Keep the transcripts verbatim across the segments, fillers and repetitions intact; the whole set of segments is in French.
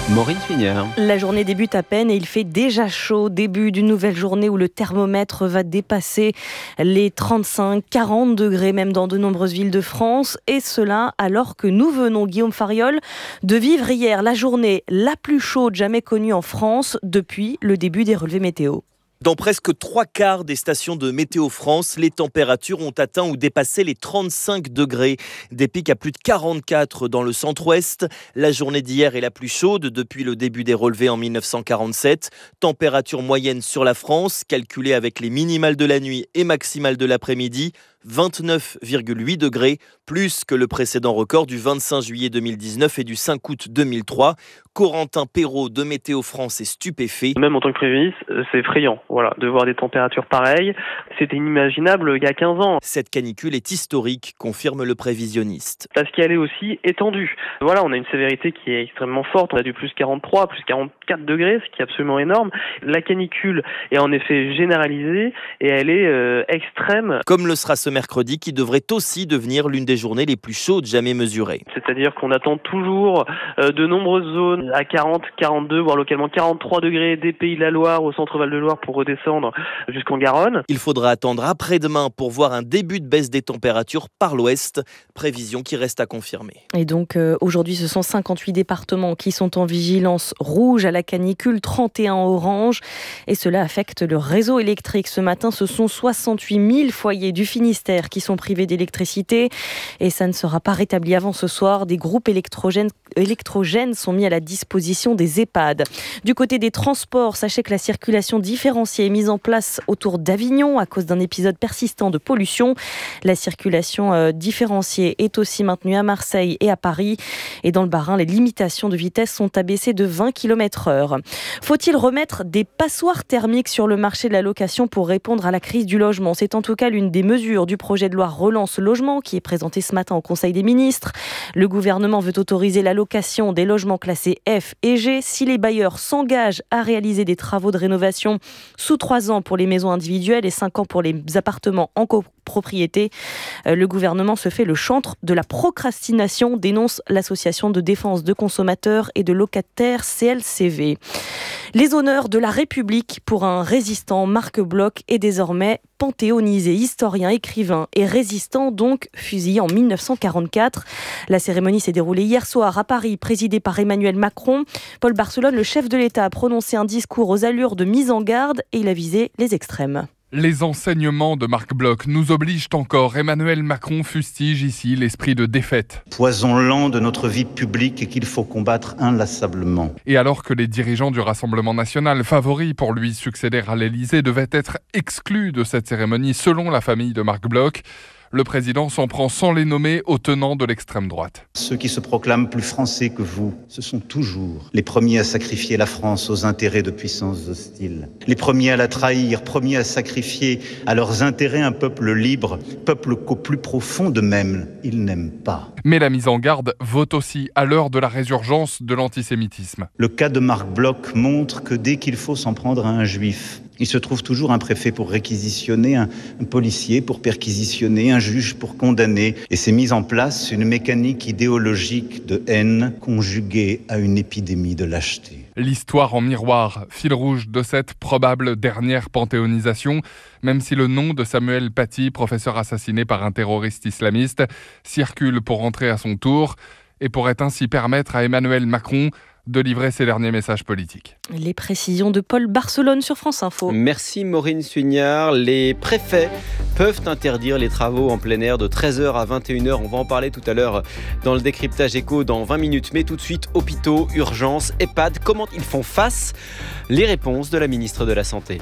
Maureen Suignard. La journée débute à peine et il fait déjà chaud. Début d'une nouvelle journée où le thermomètre va dépasser les trente-cinq à quarante degrés, même dans de nombreuses villes de France. Et cela alors que nous venons, Guillaume Fariol, de vivre hier la journée la plus chaude jamais connue en France depuis le début des relevés météo. Dans presque trois quarts des stations de Météo France, les températures ont atteint ou dépassé les trente-cinq degrés. Des pics à plus de quarante-quatre dans le centre-ouest. La journée d'hier est la plus chaude depuis le début des relevés en mille neuf cent quarante-sept. Température moyenne sur la France, calculée avec les minimales de la nuit et maximales de l'après-midi, vingt-neuf virgule huit degrés, plus que le précédent record du vingt-cinq juillet deux mille dix-neuf et du cinq août deux mille trois. Corentin Perrault de Météo France est stupéfait. Même en tant que prévisionniste, c'est effrayant, voilà, de voir des températures pareilles. C'était inimaginable il y a quinze ans. Cette canicule est historique, confirme le prévisionniste. Parce qu'elle est aussi étendue. Voilà, on a une sévérité qui est extrêmement forte. On a du plus quarante-trois, plus quarante-quatre degrés, ce qui est absolument énorme. La canicule est en effet généralisée et elle est euh, extrême. Comme le sera ce mercredi, qui devrait aussi devenir l'une des journées les plus chaudes jamais mesurées. C'est-à-dire qu'on attend toujours euh, de nombreuses zones à quarante, quarante-deux, voire localement quarante-trois degrés des Pays de la Loire au centre Val de Loire pour redescendre jusqu'en Garonne. Il faudra attendre après-demain pour voir un début de baisse des températures par l'ouest, prévision qui reste à confirmer. Et donc euh, aujourd'hui ce sont cinquante-huit départements qui sont en vigilance rouge à la canicule, trente et un orange, et cela affecte le réseau électrique. Ce matin ce sont soixante-huit mille foyers du Finistère qui sont privés d'électricité et ça ne sera pas rétabli avant ce soir. Des groupes électrogènes, électrogènes sont mis à la disposition des EHPAD. Du côté des transports, sachez que la circulation différenciée est mise en place autour d'Avignon à cause d'un épisode persistant de pollution. La circulation euh, différenciée est aussi maintenue à Marseille et à Paris. Et dans le Bas-Rhin, les limitations de vitesse sont abaissées de vingt kilomètres heure. Faut-il remettre des passoires thermiques sur le marché de la location pour répondre à la crise du logement ? C'est en tout cas l'une des mesures du projet de loi Relance Logement qui est présenté ce matin au Conseil des ministres. Le gouvernement veut autoriser la location des logements classés F et G si les bailleurs s'engagent à réaliser des travaux de rénovation sous trois ans pour les maisons individuelles et cinq ans pour les appartements en copropriété. Le gouvernement se fait le chantre de la procrastination, dénonce l'association de défense de consommateurs et de locataires C L C V. Les honneurs de la République pour un résistant, Marc Bloch, est désormais panthéonisé, historien, écrivain et résistant, donc fusillé en mille neuf cent quarante-quatre. La cérémonie s'est déroulée hier soir à Paris, présidée par Emmanuel Macron. Paul Barcelone, le chef de l'État, a prononcé un discours aux allures de mise en garde et il a visé les extrêmes. Les enseignements de Marc Bloch nous obligent encore. Emmanuel Macron fustige ici l'esprit de défaite. Poison lent de notre vie publique et qu'il faut combattre inlassablement. Et alors que les dirigeants du Rassemblement national, favoris pour lui succéder à l'Élysée, devaient être exclus de cette cérémonie selon la famille de Marc Bloch, le président s'en prend sans les nommer aux tenants de l'extrême droite. Ceux qui se proclament plus français que vous, ce sont toujours les premiers à sacrifier la France aux intérêts de puissances hostiles. Les premiers à la trahir, premiers à sacrifier à leurs intérêts un peuple libre, peuple qu'au plus profond d'eux-mêmes, ils n'aiment pas. Mais la mise en garde vaut aussi à l'heure de la résurgence de l'antisémitisme. Le cas de Marc Bloch montre que dès qu'il faut s'en prendre à un juif, il se trouve toujours un préfet pour réquisitionner, un, un policier pour perquisitionner, un juge pour condamner. Et c'est mis en place une mécanique idéologique de haine conjuguée à une épidémie de lâcheté. L'histoire en miroir, fil rouge de cette probable dernière panthéonisation, même si le nom de Samuel Paty, professeur assassiné par un terroriste islamiste, circule pour rentrer à son tour et pourrait ainsi permettre à Emmanuel Macron de livrer ses derniers messages politiques. Les précisions de Paul Barcelone sur France Info. Merci Maureen Suignard. Les préfets peuvent interdire les travaux en plein air de treize heures à vingt et une heures. On va en parler tout à l'heure dans le décryptage éco dans vingt minutes. Mais tout de suite, hôpitaux, urgences, EHPAD, comment ils font face ? Les réponses de la ministre de la Santé.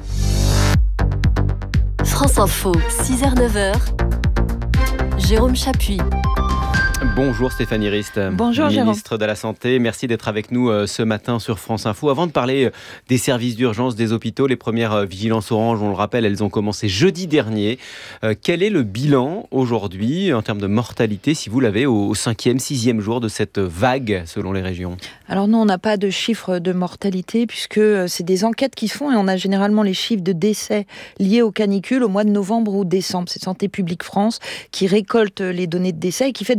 France Info, six heures neuf heures. Jérôme Chapuis. Bonjour Stéphanie Rist, Bonjour, ministre Jérôme. de la Santé. Merci d'être avec nous euh, ce matin sur France Info. Avant de parler euh, des services d'urgence des hôpitaux, les premières euh, vigilances orange, on le rappelle, elles ont commencé jeudi dernier. Euh, quel est le bilan aujourd'hui en termes de mortalité, si vous l'avez, au, au cinquième, sixième jour de cette vague selon les régions ? Alors nous, on n'a pas de chiffres de mortalité puisque c'est des enquêtes qui se font et on a généralement les chiffres de décès liés aux canicules au mois de novembre ou décembre. C'est Santé publique France qui récolte les données de décès et qui fait des enquêtes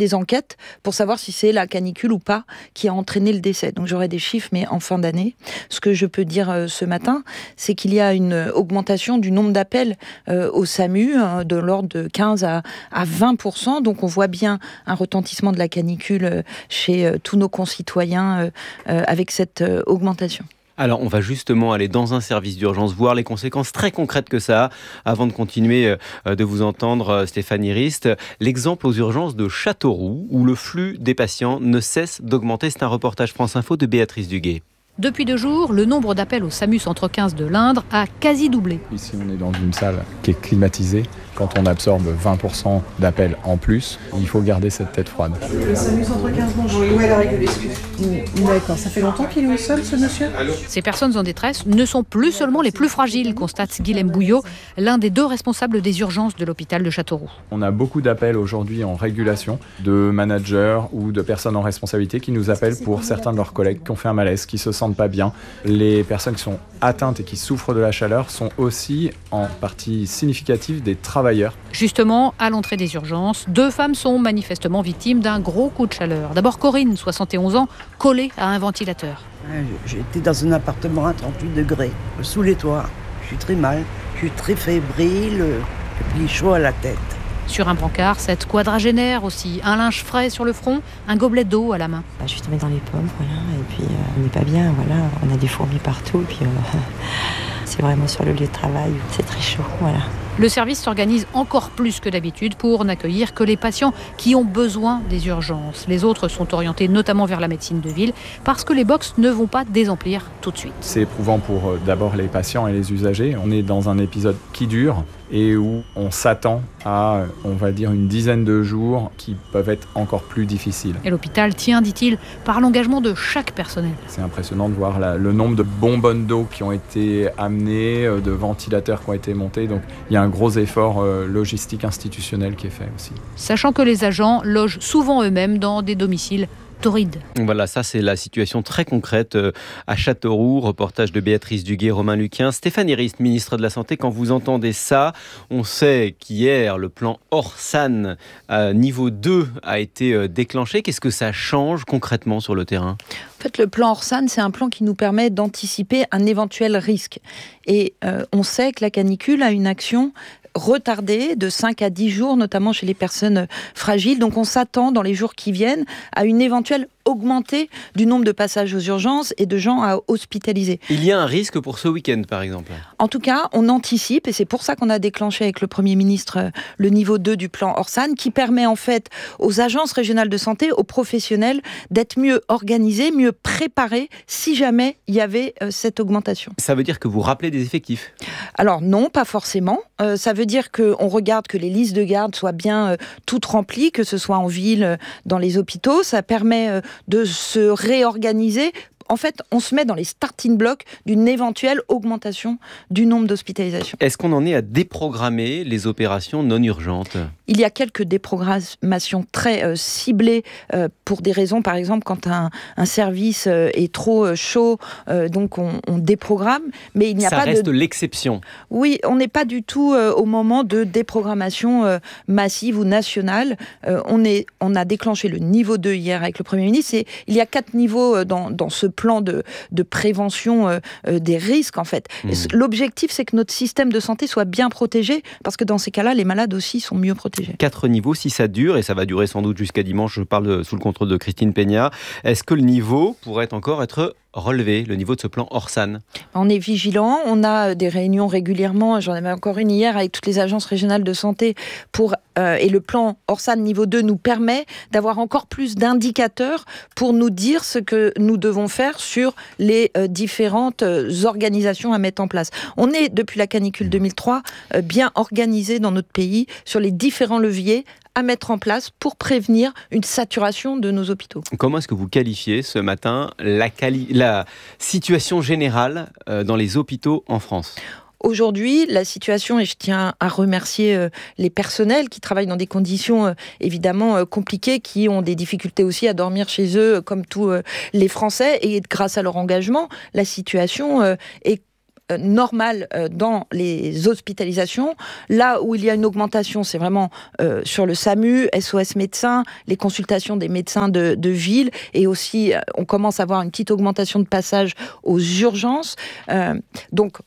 enquête pour savoir si c'est la canicule ou pas qui a entraîné le décès. Donc j'aurai des chiffres, mais en fin d'année. Ce que je peux dire euh, ce matin, c'est qu'il y a une augmentation du nombre d'appels euh, au SAMU hein, de l'ordre de quinze à vingt pour cent. Donc on voit bien un retentissement de la canicule euh, chez euh, tous nos concitoyens euh, euh, avec cette euh, augmentation. Alors, on va justement aller dans un service d'urgence, voir les conséquences très concrètes que ça a. Avant de continuer de vous entendre, Stéphanie Rist, l'exemple aux urgences de Châteauroux, où le flux des patients ne cesse d'augmenter. C'est un reportage France Info de Béatrice Duguay. Depuis deux jours, le nombre d'appels au SAMU Centre quinze de l'Indre a quasi doublé. Ici, on est dans une salle qui est climatisée. Quand on absorbe vingt pour cent d'appels en plus, il faut garder cette tête froide. Le SAMU Centre quinze, bonjour. Où est la règle d'excuse ? D'accord, ça fait longtemps qu'il est au sol, ce monsieur ? Ces personnes en détresse ne sont plus seulement les plus fragiles, constate Guilhem Bouillot, l'un des deux responsables des urgences de l'hôpital de Châteauroux. On a beaucoup d'appels aujourd'hui en régulation de managers ou de personnes en responsabilité qui nous appellent pour certains de leurs collègues qui ont fait un malaise, qui se sentent pas bien. Les personnes qui sont atteintes et qui souffrent de la chaleur sont aussi en partie significative des travailleurs. Justement, à l'entrée des urgences, deux femmes sont manifestement victimes d'un gros coup de chaleur. D'abord Corinne, soixante et onze ans, collée à un ventilateur. J'étais dans un appartement à trente-huit degrés, sous les toits. Je suis très mal, je suis très fébrile, et puis chaud à la tête. Sur un brancard, cette quadragénaire aussi, un linge frais sur le front, un gobelet d'eau à la main. Je suis tombée dans les pommes, voilà, et puis euh, on n'est pas bien, voilà, on a des fourmis partout, et puis euh, c'est vraiment sur le lieu de travail, c'est très chaud, voilà. Le service s'organise encore plus que d'habitude pour n'accueillir que les patients qui ont besoin des urgences. Les autres sont orientés notamment vers la médecine de ville parce que les box ne vont pas désemplir tout de suite. C'est éprouvant pour euh, d'abord les patients et les usagers. On est dans un épisode qui dure et où on s'attend à, on va dire, une dizaine de jours qui peuvent être encore plus difficiles. Et l'hôpital tient, dit-il, par l'engagement de chaque personnel. C'est impressionnant de voir la, le nombre de bonbonnes d'eau qui ont été amenées, de ventilateurs qui ont été montés. Donc il y a un gros effort euh, logistique institutionnel qui est fait aussi. Sachant que les agents logent souvent eux-mêmes dans des domiciles torrides. Voilà, ça c'est la situation très concrète euh, à Châteauroux. Reportage de Béatrice Duguay, Romain Luquin. Stéphanie Rist, ministre de la Santé, quand vous entendez ça, on sait qu'hier le plan Orsan euh, niveau deux a été euh, déclenché. Qu'est-ce que ça change concrètement sur le terrain ? En fait, le plan Orsan, c'est un plan qui nous permet d'anticiper un éventuel risque. Et euh, on sait que la canicule a une action retardée de cinq à dix jours, notamment chez les personnes fragiles. Donc on s'attend dans les jours qui viennent à une éventuelle augmentée du nombre de passages aux urgences et de gens à hospitaliser. Il y a un risque pour ce week-end, par exemple ? En tout cas, on anticipe, et c'est pour ça qu'on a déclenché avec le Premier ministre le niveau deux du plan Orsan, qui permet en fait aux agences régionales de santé, aux professionnels, d'être mieux organisés, mieux préparés, si jamais il y avait euh, cette augmentation. Ça veut dire que vous rappelez des effectifs ? Alors non, pas forcément. Euh, ça veut dire qu'on regarde que les listes de garde soient bien euh, toutes remplies, que ce soit en ville, euh, dans les hôpitaux. Ça permet euh, de se réorganiser. En fait, on se met dans les starting blocks d'une éventuelle augmentation du nombre d'hospitalisations. Est-ce qu'on en est à déprogrammer les opérations non urgentes ? Il y a quelques déprogrammations très euh, ciblées euh, pour des raisons, par exemple, quand un, un service euh, est trop euh, chaud, euh, donc on, on déprogramme, mais il n'y a Ça pas reste de... l'exception. Oui, on n'est pas du tout euh, au moment de déprogrammation euh, massive ou nationale. Euh, on, est, on a déclenché le niveau deux hier avec le Premier ministre, et il y a quatre niveaux euh, dans, dans ce plan de, de prévention euh, euh, des risques, en fait. Mmh. L'objectif, c'est que notre système de santé soit bien protégé, parce que dans ces cas-là, les malades aussi sont mieux protégés. Quatre niveaux, si ça dure, et ça va durer sans doute jusqu'à dimanche, je parle de, sous le contrôle de Christine Peña, est-ce que le niveau pourrait encore être relevé, le niveau de ce plan Orsan ? On est vigilant, on a des réunions régulièrement, j'en avais encore une hier avec toutes les agences régionales de santé, pour, euh, et le plan Orsan niveau deux nous permet d'avoir encore plus d'indicateurs pour nous dire ce que nous devons faire sur les euh, différentes euh, organisations à mettre en place. On est, depuis la canicule deux mille trois, euh, bien organisé dans notre pays sur les différents leviers à mettre en place pour prévenir une saturation de nos hôpitaux. Comment est-ce que vous qualifiez ce matin la, quali- la situation générale euh, dans les hôpitaux en France ? Aujourd'hui, la situation, et je tiens à remercier euh, les personnels qui travaillent dans des conditions euh, évidemment euh, compliquées, qui ont des difficultés aussi à dormir chez eux, euh, comme tous euh, les Français, et grâce à leur engagement, la situation euh, est euh, normal euh, dans les hospitalisations. Là où il y a une augmentation, c'est vraiment euh, sur le SAMU, S O S médecins, les consultations des médecins de, de ville, et aussi euh, on commence à avoir une petite augmentation de passage aux urgences. Euh, donc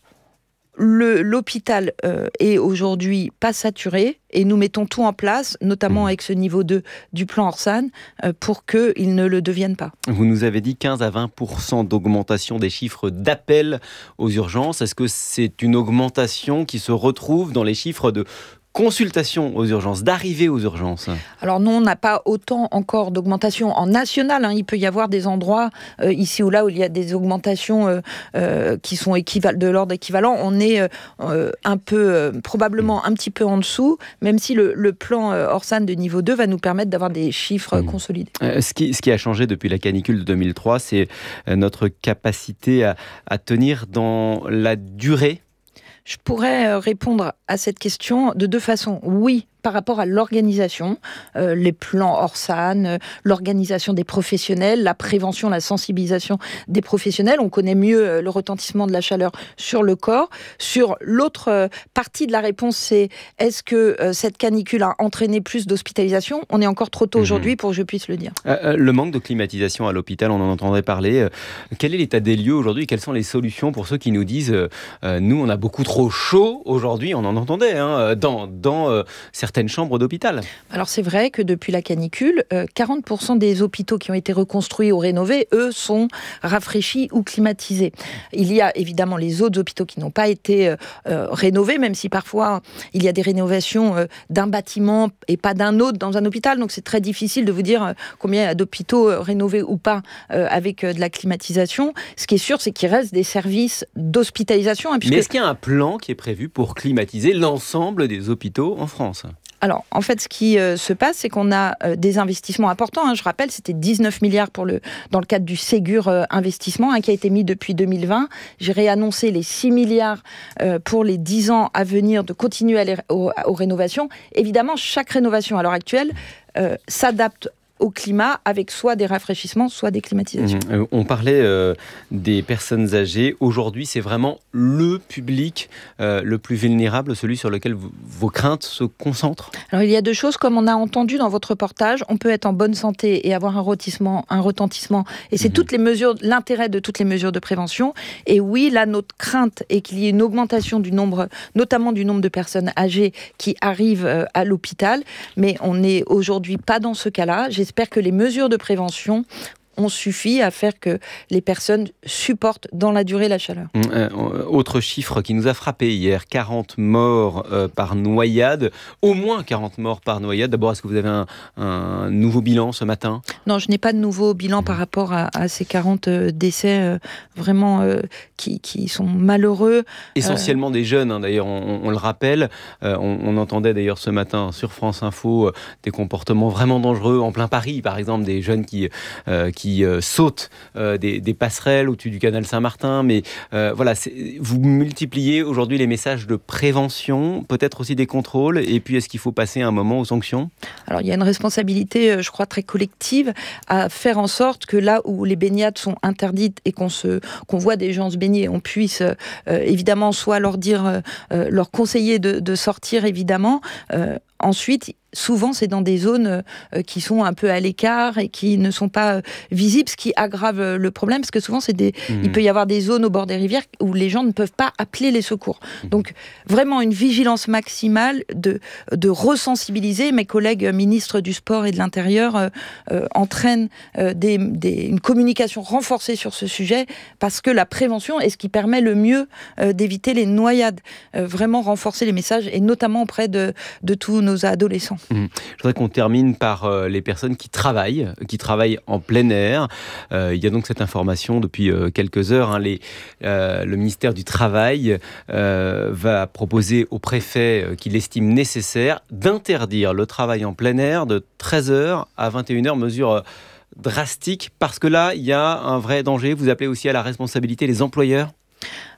Le, l'hôpital euh, est aujourd'hui pas saturé et nous mettons tout en place, notamment avec ce niveau deux du plan Orsan, euh, pour qu'il ne le devienne pas. Vous nous avez dit quinze à vingt pour cent d'augmentation des chiffres d'appels aux urgences. Est-ce que c'est une augmentation qui se retrouve dans les chiffres de consultation aux urgences, d'arrivée aux urgences? Alors non, on n'a pas autant encore d'augmentation en national. Hein. Il peut y avoir des endroits euh, ici ou là où il y a des augmentations euh, euh, qui sont équival- de l'ordre équivalent. On est euh, un peu, euh, probablement un petit peu en dessous, même si le, le plan euh, Orsan de niveau deux va nous permettre d'avoir des chiffres mmh. consolidés. Euh, ce, qui, ce qui a changé depuis la canicule de deux mille trois, c'est euh, notre capacité à, à tenir dans la durée. Je pourrais répondre à cette question de deux façons. Oui, par rapport à l'organisation, euh, les plans Orsan, euh, l'organisation des professionnels, la prévention, la sensibilisation des professionnels. On connaît mieux euh, le retentissement de la chaleur sur le corps. Sur l'autre euh, partie de la réponse, c'est est-ce que euh, cette canicule a entraîné plus d'hospitalisation ? On est encore trop tôt mmh. aujourd'hui pour que je puisse le dire. Euh, le manque de climatisation à l'hôpital, on en entendrait parler. Euh, quel est l'état des lieux aujourd'hui ? Quelles sont les solutions pour ceux qui nous disent euh, nous, on a beaucoup trop chaud aujourd'hui ? On en entendait hein, dans, dans euh, certaines certaines chambres d'hôpital. Alors c'est vrai que depuis la canicule, euh, quarante pour cent des hôpitaux qui ont été reconstruits ou rénovés, eux, sont rafraîchis ou climatisés. Il y a évidemment les autres hôpitaux qui n'ont pas été euh, euh, rénovés, même si parfois il y a des rénovations euh, d'un bâtiment et pas d'un autre dans un hôpital. Donc c'est très difficile de vous dire euh, combien il y a d'hôpitaux euh, rénovés ou pas euh, avec euh, de la climatisation. Ce qui est sûr, c'est qu'il reste des services d'hospitalisation. Hein, puisque... Mais est-ce qu'il y a un plan qui est prévu pour climatiser l'ensemble des hôpitaux en France ? Alors, en fait, ce qui euh, se passe, c'est qu'on a euh, des investissements importants. Hein. Je rappelle, c'était dix-neuf milliards pour le, dans le cadre du Ségur euh, investissement, hein, qui a été mis depuis deux mille vingt. J'ai réannoncé les six milliards euh, pour les dix ans à venir de continuer à aller aux, aux rénovations. Évidemment, chaque rénovation à l'heure actuelle euh, s'adapte au climat avec soit des rafraîchissements, soit des climatisations. Mmh. On parlait euh, des personnes âgées. Aujourd'hui, c'est vraiment le public euh, le plus vulnérable, celui sur lequel v- vos craintes se concentrent ? Alors, il y a deux choses. Comme on a entendu dans votre reportage, on peut être en bonne santé et avoir un retentissement, un retentissement. Et c'est mmh. toutes les mesures, l'intérêt de toutes les mesures de prévention. Et oui, là, notre crainte est qu'il y ait une augmentation du nombre, notamment du nombre de personnes âgées qui arrivent euh, à l'hôpital. Mais on n'est aujourd'hui pas dans ce cas-là. J'espère que les mesures de prévention ont suffi à faire que les personnes supportent dans la durée la chaleur. Euh, autre chiffre qui nous a frappé hier, quarante morts euh, par noyade, au moins quarante morts par noyade. D'abord, est-ce que vous avez un, un nouveau bilan ce matin ? Non, je n'ai pas de nouveau bilan mmh. par rapport à, à ces quarante euh, décès euh, vraiment euh, qui, qui sont malheureux. Essentiellement euh... des jeunes, hein, d'ailleurs, on, on le rappelle. Euh, on, on entendait d'ailleurs ce matin sur France Info euh, des comportements vraiment dangereux en plein Paris, par exemple, des jeunes qui, euh, qui qui euh, sautent euh, des, des passerelles au-dessus du canal Saint-Martin. Mais euh, voilà, c'est, vous multipliez aujourd'hui les messages de prévention, peut-être aussi des contrôles. Et puis, est-ce qu'il faut passer un moment aux sanctions ? Alors, il y a une responsabilité, je crois, très collective à faire en sorte que là où les baignades sont interdites et qu'on, se, qu'on voit des gens se baigner, on puisse euh, évidemment soit leur dire, euh, leur conseiller de, de sortir, évidemment. Euh, ensuite, souvent, c'est dans des zones euh, qui sont un peu à l'écart et qui ne sont pas euh, visibles, ce qui aggrave euh, le problème, parce que souvent, c'est des, mmh. il peut y avoir des zones au bord des rivières où les gens ne peuvent pas appeler les secours. Mmh. Donc, vraiment une vigilance maximale de, de resensibiliser. Mes collègues ministres du Sport et de l'Intérieur euh, euh, entraînent euh, des, des, une communication renforcée sur ce sujet, parce que la prévention est ce qui permet le mieux euh, d'éviter les noyades. Euh, vraiment renforcer les messages, et notamment auprès de, de tous nos adolescents. Mmh. Je voudrais qu'on termine par euh, les personnes qui travaillent, qui travaillent en plein air. Euh, il y a donc cette information depuis euh, quelques heures. Hein, les, euh, le ministère du Travail euh, va proposer au préfet euh, qu'il estime nécessaire d'interdire le travail en plein air de treize heures à vingt et une heures, mesure euh, drastique, parce que là, il y a un vrai danger. Vous appelez aussi à la responsabilité les employeurs ? Alors,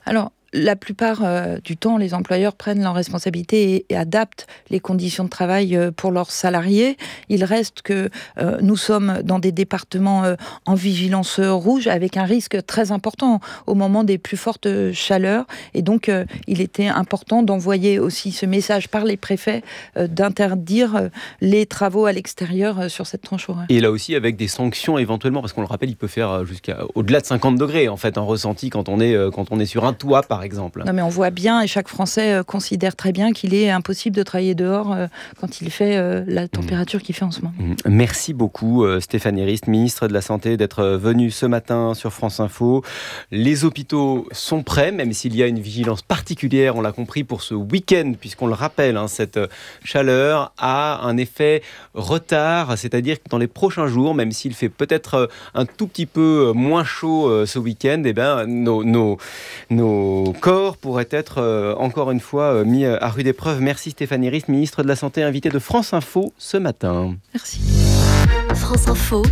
la plupart euh, du temps, les employeurs prennent leurs responsabilités et, et adaptent les conditions de travail euh, pour leurs salariés. Il reste que euh, nous sommes dans des départements euh, en vigilance rouge avec un risque très important au moment des plus fortes chaleurs. Et donc, euh, il était important d'envoyer aussi ce message par les préfets euh, d'interdire euh, les travaux à l'extérieur euh, sur cette tranche horaire. Et là aussi, avec des sanctions éventuellement, parce qu'on le rappelle, il peut faire jusqu'à au-delà de cinquante degrés, en fait, en ressenti quand on est, euh, quand on est sur un toit, par exemple. Non, mais on voit bien, et chaque Français euh, considère très bien qu'il est impossible de travailler dehors euh, quand il fait euh, la température mmh. qu'il fait en ce moment. Mmh. Merci beaucoup, euh, Stéphanie Rist, ministre de la Santé, d'être venue ce matin sur France Info. Les hôpitaux sont prêts, même s'il y a une vigilance particulière, on l'a compris, pour ce week-end, puisqu'on le rappelle, hein, cette chaleur a un effet retard, c'est-à-dire que dans les prochains jours, même s'il fait peut-être un tout petit peu moins chaud euh, ce week-end, eh ben, nos, nos, nos corps pourraient être euh, encore une fois euh, mis à rude épreuve. Merci Stéphanie Rist, ministre de la Santé, invitée de France Info ce matin. Merci. France Info,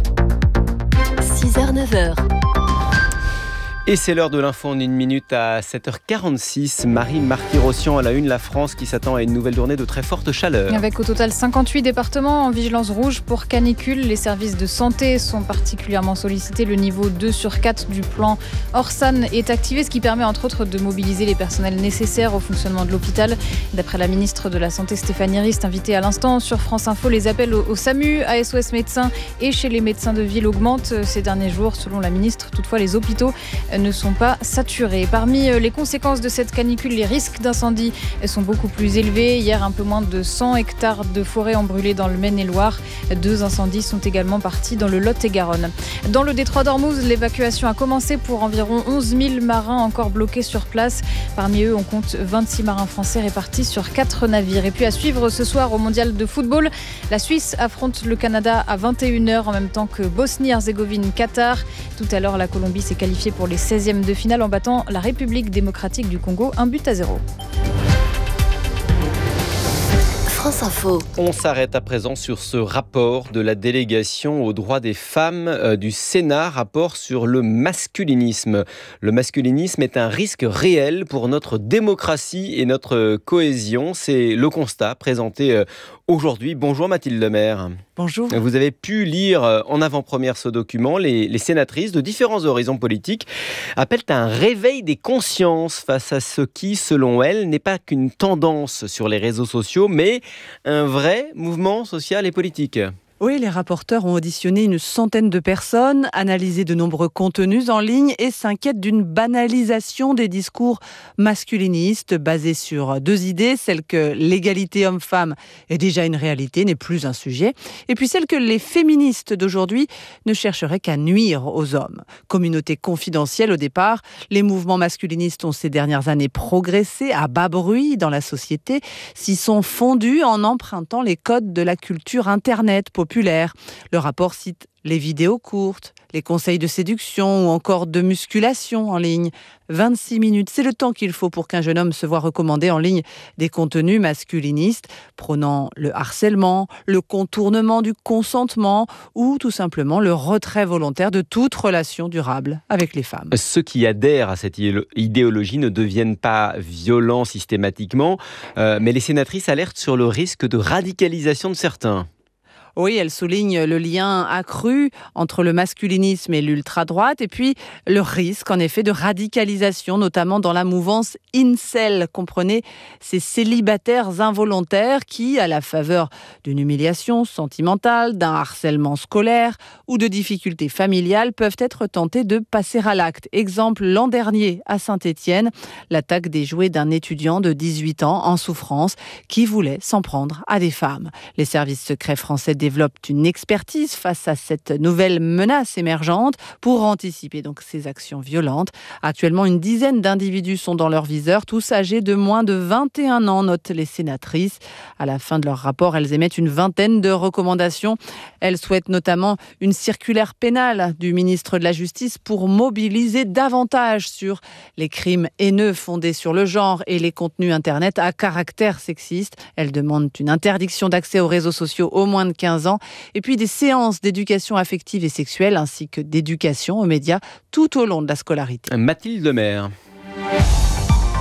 six heures neuf heures. Et c'est l'heure de l'info en une minute à sept heures quarante-six. Marie Marty-Rossian à la une, la France qui s'attend à une nouvelle journée de très forte chaleur. Avec au total cinquante-huit départements en vigilance rouge pour canicule. Les services de santé sont particulièrement sollicités. Le niveau deux sur quatre du plan Orsan est activé, ce qui permet entre autres de mobiliser les personnels nécessaires au fonctionnement de l'hôpital. D'après la ministre de la Santé Stéphanie Rist, invitée à l'instant sur France Info, les appels au, au SAMU, à S O S Médecins et chez les médecins de ville augmentent ces derniers jours. Selon la ministre, toutefois, les hôpitaux ne sont pas saturés. Parmi les conséquences de cette canicule, les risques d'incendie sont beaucoup plus élevés. Hier, un peu moins de cent hectares de forêt ont brûlé dans le Maine-et-Loire. Deux incendies sont également partis dans le Lot-et-Garonne. Dans le détroit d'Ormuz, l'évacuation a commencé pour environ onze mille marins encore bloqués sur place. Parmi eux, on compte vingt-six marins français répartis sur quatre navires. Et puis à suivre ce soir au mondial de football, la Suisse affronte le Canada à vingt et une heures en même temps que Bosnie-Herzégovine-Qatar. Tout à l'heure, la Colombie s'est qualifiée pour les seizièmes de finale en battant la République démocratique du Congo un but à zéro. France Info. On s'arrête à présent sur ce rapport de la délégation aux droits des femmes euh, du Sénat, rapport sur le masculinisme. Le masculinisme est un risque réel pour notre démocratie et notre cohésion. C'est le constat présenté euh, aujourd'hui. Bonjour Mathilde Lemaire. Bonjour. Vous avez pu lire en avant-première ce document. Les, les sénatrices de différents horizons politiques appellent à un réveil des consciences face à ce qui, selon elles, n'est pas qu'une tendance sur les réseaux sociaux, mais un vrai mouvement social et politique. Oui, les rapporteurs ont auditionné une centaine de personnes, analysé de nombreux contenus en ligne et s'inquiètent d'une banalisation des discours masculinistes basés sur deux idées, celle que l'égalité homme-femme est déjà une réalité, n'est plus un sujet, et puis celle que les féministes d'aujourd'hui ne chercheraient qu'à nuire aux hommes. Communauté confidentielle au départ, les mouvements masculinistes ont ces dernières années progressé à bas bruit dans la société, s'y sont fondus en empruntant les codes de la culture Internet populaire. Le rapport cite les vidéos courtes, les conseils de séduction ou encore de musculation en ligne. vingt-six minutes, c'est le temps qu'il faut pour qu'un jeune homme se voie recommander en ligne des contenus masculinistes, prônant le harcèlement, le contournement du consentement ou tout simplement le retrait volontaire de toute relation durable avec les femmes. Ceux qui adhèrent à cette idéologie ne deviennent pas violents systématiquement, euh, mais les sénatrices alertent sur le risque de radicalisation de certains. Oui, elle souligne le lien accru entre le masculinisme et l'ultra-droite et puis le risque en effet de radicalisation, notamment dans la mouvance incel. Comprenez ces célibataires involontaires qui, à la faveur d'une humiliation sentimentale, d'un harcèlement scolaire ou de difficultés familiales, peuvent être tentés de passer à l'acte. Exemple l'an dernier à Saint-Étienne, l'attaque des jouets d'un étudiant de dix-huit ans en souffrance qui voulait s'en prendre à des femmes. Les services secrets français développent une expertise face à cette nouvelle menace émergente pour anticiper donc ces actions violentes. Actuellement, une dizaine d'individus sont dans leur viseur, tous âgés de moins de vingt et un ans, notent les sénatrices. À la fin de leur rapport, elles émettent une vingtaine de recommandations. Elles souhaitent notamment une circulaire pénale du ministre de la Justice pour mobiliser davantage sur les crimes haineux fondés sur le genre et les contenus Internet à caractère sexiste. Elles demandent une interdiction d'accès aux réseaux sociaux aux moins de quinze ans et puis des séances d'éducation affective et sexuelle ainsi que d'éducation aux médias tout au long de la scolarité. Mathilde Lemaire.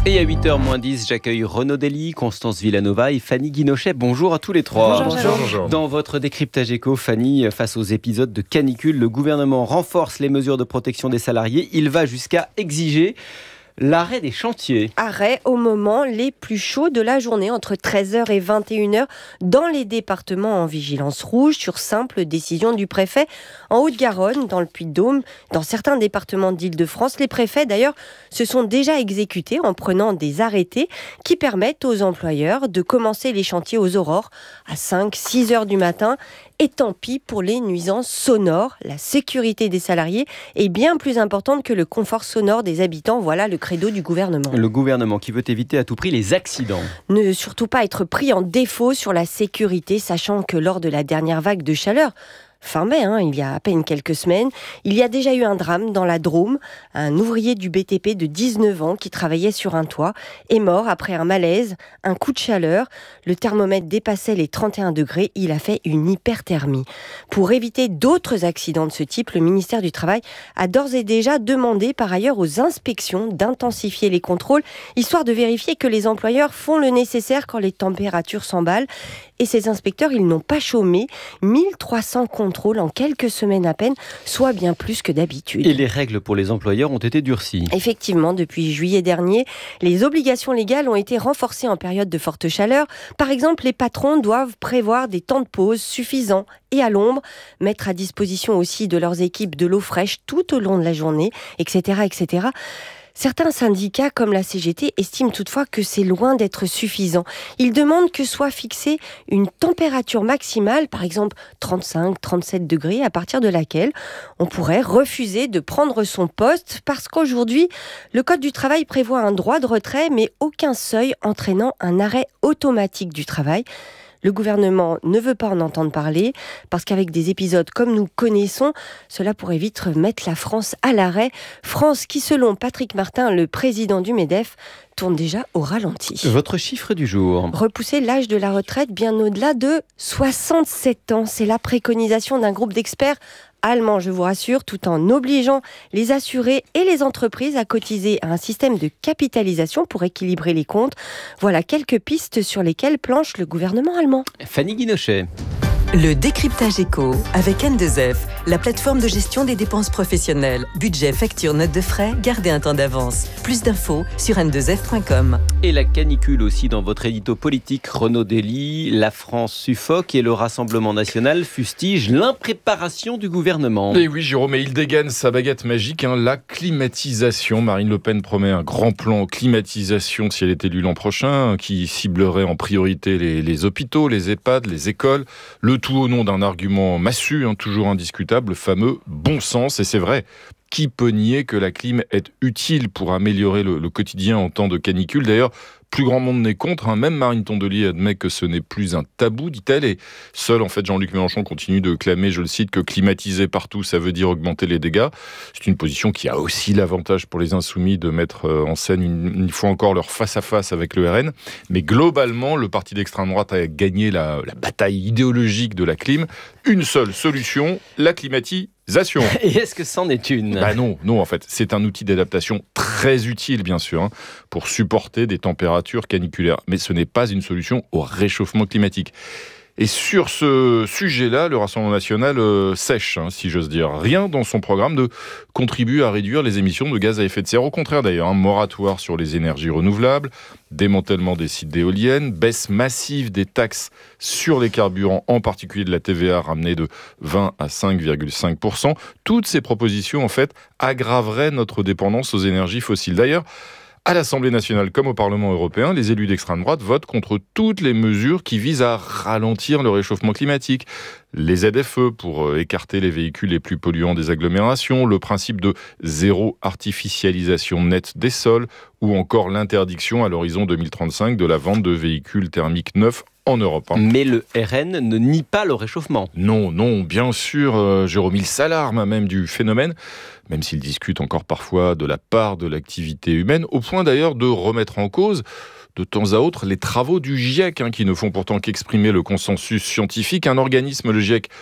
Et à huit heures moins dix, j'accueille Renaud Dely, Constance Villanova et Fanny Guinochet. Bonjour à tous les trois. Bonjour. Bonjour. Dans votre décryptage éco, Fanny, face aux épisodes de canicule, le gouvernement renforce les mesures de protection des salariés. Il va jusqu'à exiger l'arrêt des chantiers. Arrêt au moment les plus chauds de la journée, entre treize heures et vingt et une heures, dans les départements en vigilance rouge, sur simple décision du préfet. En Haute-Garonne, dans le Puy-de-Dôme, dans certains départements d'Île-de-France, les préfets d'ailleurs se sont déjà exécutés en prenant des arrêtés qui permettent aux employeurs de commencer les chantiers aux aurores à cinq six heures du matin. Et tant pis pour les nuisances sonores. La sécurité des salariés est bien plus importante que le confort sonore des habitants. Voilà le credo du gouvernement. Le gouvernement qui veut éviter à tout prix les accidents. Ne surtout pas être pris en défaut sur la sécurité, sachant que lors de la dernière vague de chaleur, fin mai, hein, il y a à peine quelques semaines, il y a déjà eu un drame dans la Drôme. Un ouvrier du B T P de dix-neuf ans qui travaillait sur un toit est mort après un malaise, un coup de chaleur. Le thermomètre dépassait les trente et un degrés, il a fait une hyperthermie. Pour éviter d'autres accidents de ce type, le ministère du Travail a d'ores et déjà demandé par ailleurs aux inspections d'intensifier les contrôles, histoire de vérifier que les employeurs font le nécessaire quand les températures s'emballent. Et ces inspecteurs, ils n'ont pas chômé. mille trois cents contrôles en quelques semaines à peine, soit bien plus que d'habitude. Et les règles pour les employeurs ont été durcies. Effectivement, depuis juillet dernier, les obligations légales ont été renforcées en période de forte chaleur. Par exemple, les patrons doivent prévoir des temps de pause suffisants et à l'ombre, mettre à disposition aussi de leurs équipes de l'eau fraîche tout au long de la journée, et cetera, et cetera. Certains syndicats, comme la C G T, estiment toutefois que c'est loin d'être suffisant. Ils demandent que soit fixée une température maximale, par exemple trente-cinq trente-sept degrés, à partir de laquelle on pourrait refuser de prendre son poste, parce qu'aujourd'hui, le Code du travail prévoit un droit de retrait, mais aucun seuil entraînant un arrêt automatique du travail. Le gouvernement ne veut pas en entendre parler, parce qu'avec des épisodes comme nous connaissons, cela pourrait vite mettre la France à l'arrêt. France qui, selon Patrick Martin, le président du MEDEF, tourne déjà au ralenti. Votre chiffre du jour. Repousser l'âge de la retraite bien au-delà de soixante-sept ans. C'est la préconisation d'un groupe d'experts allemand, je vous rassure, tout en obligeant les assurés et les entreprises à cotiser à un système de capitalisation pour équilibrer les comptes. Voilà quelques pistes sur lesquelles planche le gouvernement allemand. Fanny Guinochet. Le décryptage éco avec N deux F, la plateforme de gestion des dépenses professionnelles. Budget, facture, note de frais, gardez un temps d'avance. Plus d'infos sur n deux f point com. Et la canicule aussi dans votre édito politique, Renaud Dely. La France suffoque et le Rassemblement national fustige l'impréparation du gouvernement. Et oui, Jérôme, et il dégaine sa baguette magique, hein, la climatisation. Marine Le Pen promet un grand plan climatisation si elle est élue l'an prochain, qui ciblerait en priorité les, les hôpitaux, les EHPAD, les écoles. Le tout au nom d'un argument massu, hein, toujours indiscutable, le fameux bon sens. Et c'est vrai, qui peut nier que la clim est utile pour améliorer le, le quotidien en temps de canicule ? D'ailleurs, plus grand monde n'est contre, hein. Même Marine Tondelier admet que ce n'est plus un tabou, dit-elle, et seul en fait Jean-Luc Mélenchon continue de clamer, je le cite, que climatiser partout, ça veut dire augmenter les dégâts. C'est une position qui a aussi l'avantage pour les Insoumis de mettre en scène une, une fois encore leur face-à-face avec le R N, mais globalement, le parti d'extrême droite a gagné la, la bataille idéologique de la clim. Une seule solution, la climatisation. Et est-ce que c'en est une ? Bah non, non en fait, c'est un outil d'adaptation très utile bien sûr, hein, pour supporter des températures caniculaires, mais ce n'est pas une solution au réchauffement climatique. Et sur ce sujet-là, le Rassemblement national euh, sèche, hein, si j'ose dire. Rien dans son programme ne contribue à réduire les émissions de gaz à effet de serre. Au contraire d'ailleurs, un moratoire sur les énergies renouvelables, démantèlement des sites d'éoliennes, baisse massive des taxes sur les carburants, en particulier de la T V A ramenée de vingt à cinq virgule cinq pour cent. Toutes ces propositions, en fait, aggraveraient notre dépendance aux énergies fossiles. D'ailleurs, à l'Assemblée nationale comme au Parlement européen, les élus d'extrême droite votent contre toutes les mesures qui visent à ralentir le réchauffement climatique. Les Z F E pour écarter les véhicules les plus polluants des agglomérations, le principe de zéro artificialisation nette des sols ou encore l'interdiction à l'horizon deux mille trente-cinq de la vente de véhicules thermiques neufs en Europe. Hein. Mais le R N ne nie pas le réchauffement. Non, non, bien sûr, euh, Jérôme, il s'alarme même du phénomène, même s'il discute encore parfois de la part de l'activité humaine, au point d'ailleurs de remettre en cause de temps à autre les travaux du GIEC, hein, qui ne font pourtant qu'exprimer le consensus scientifique. Un organisme, le GIEC,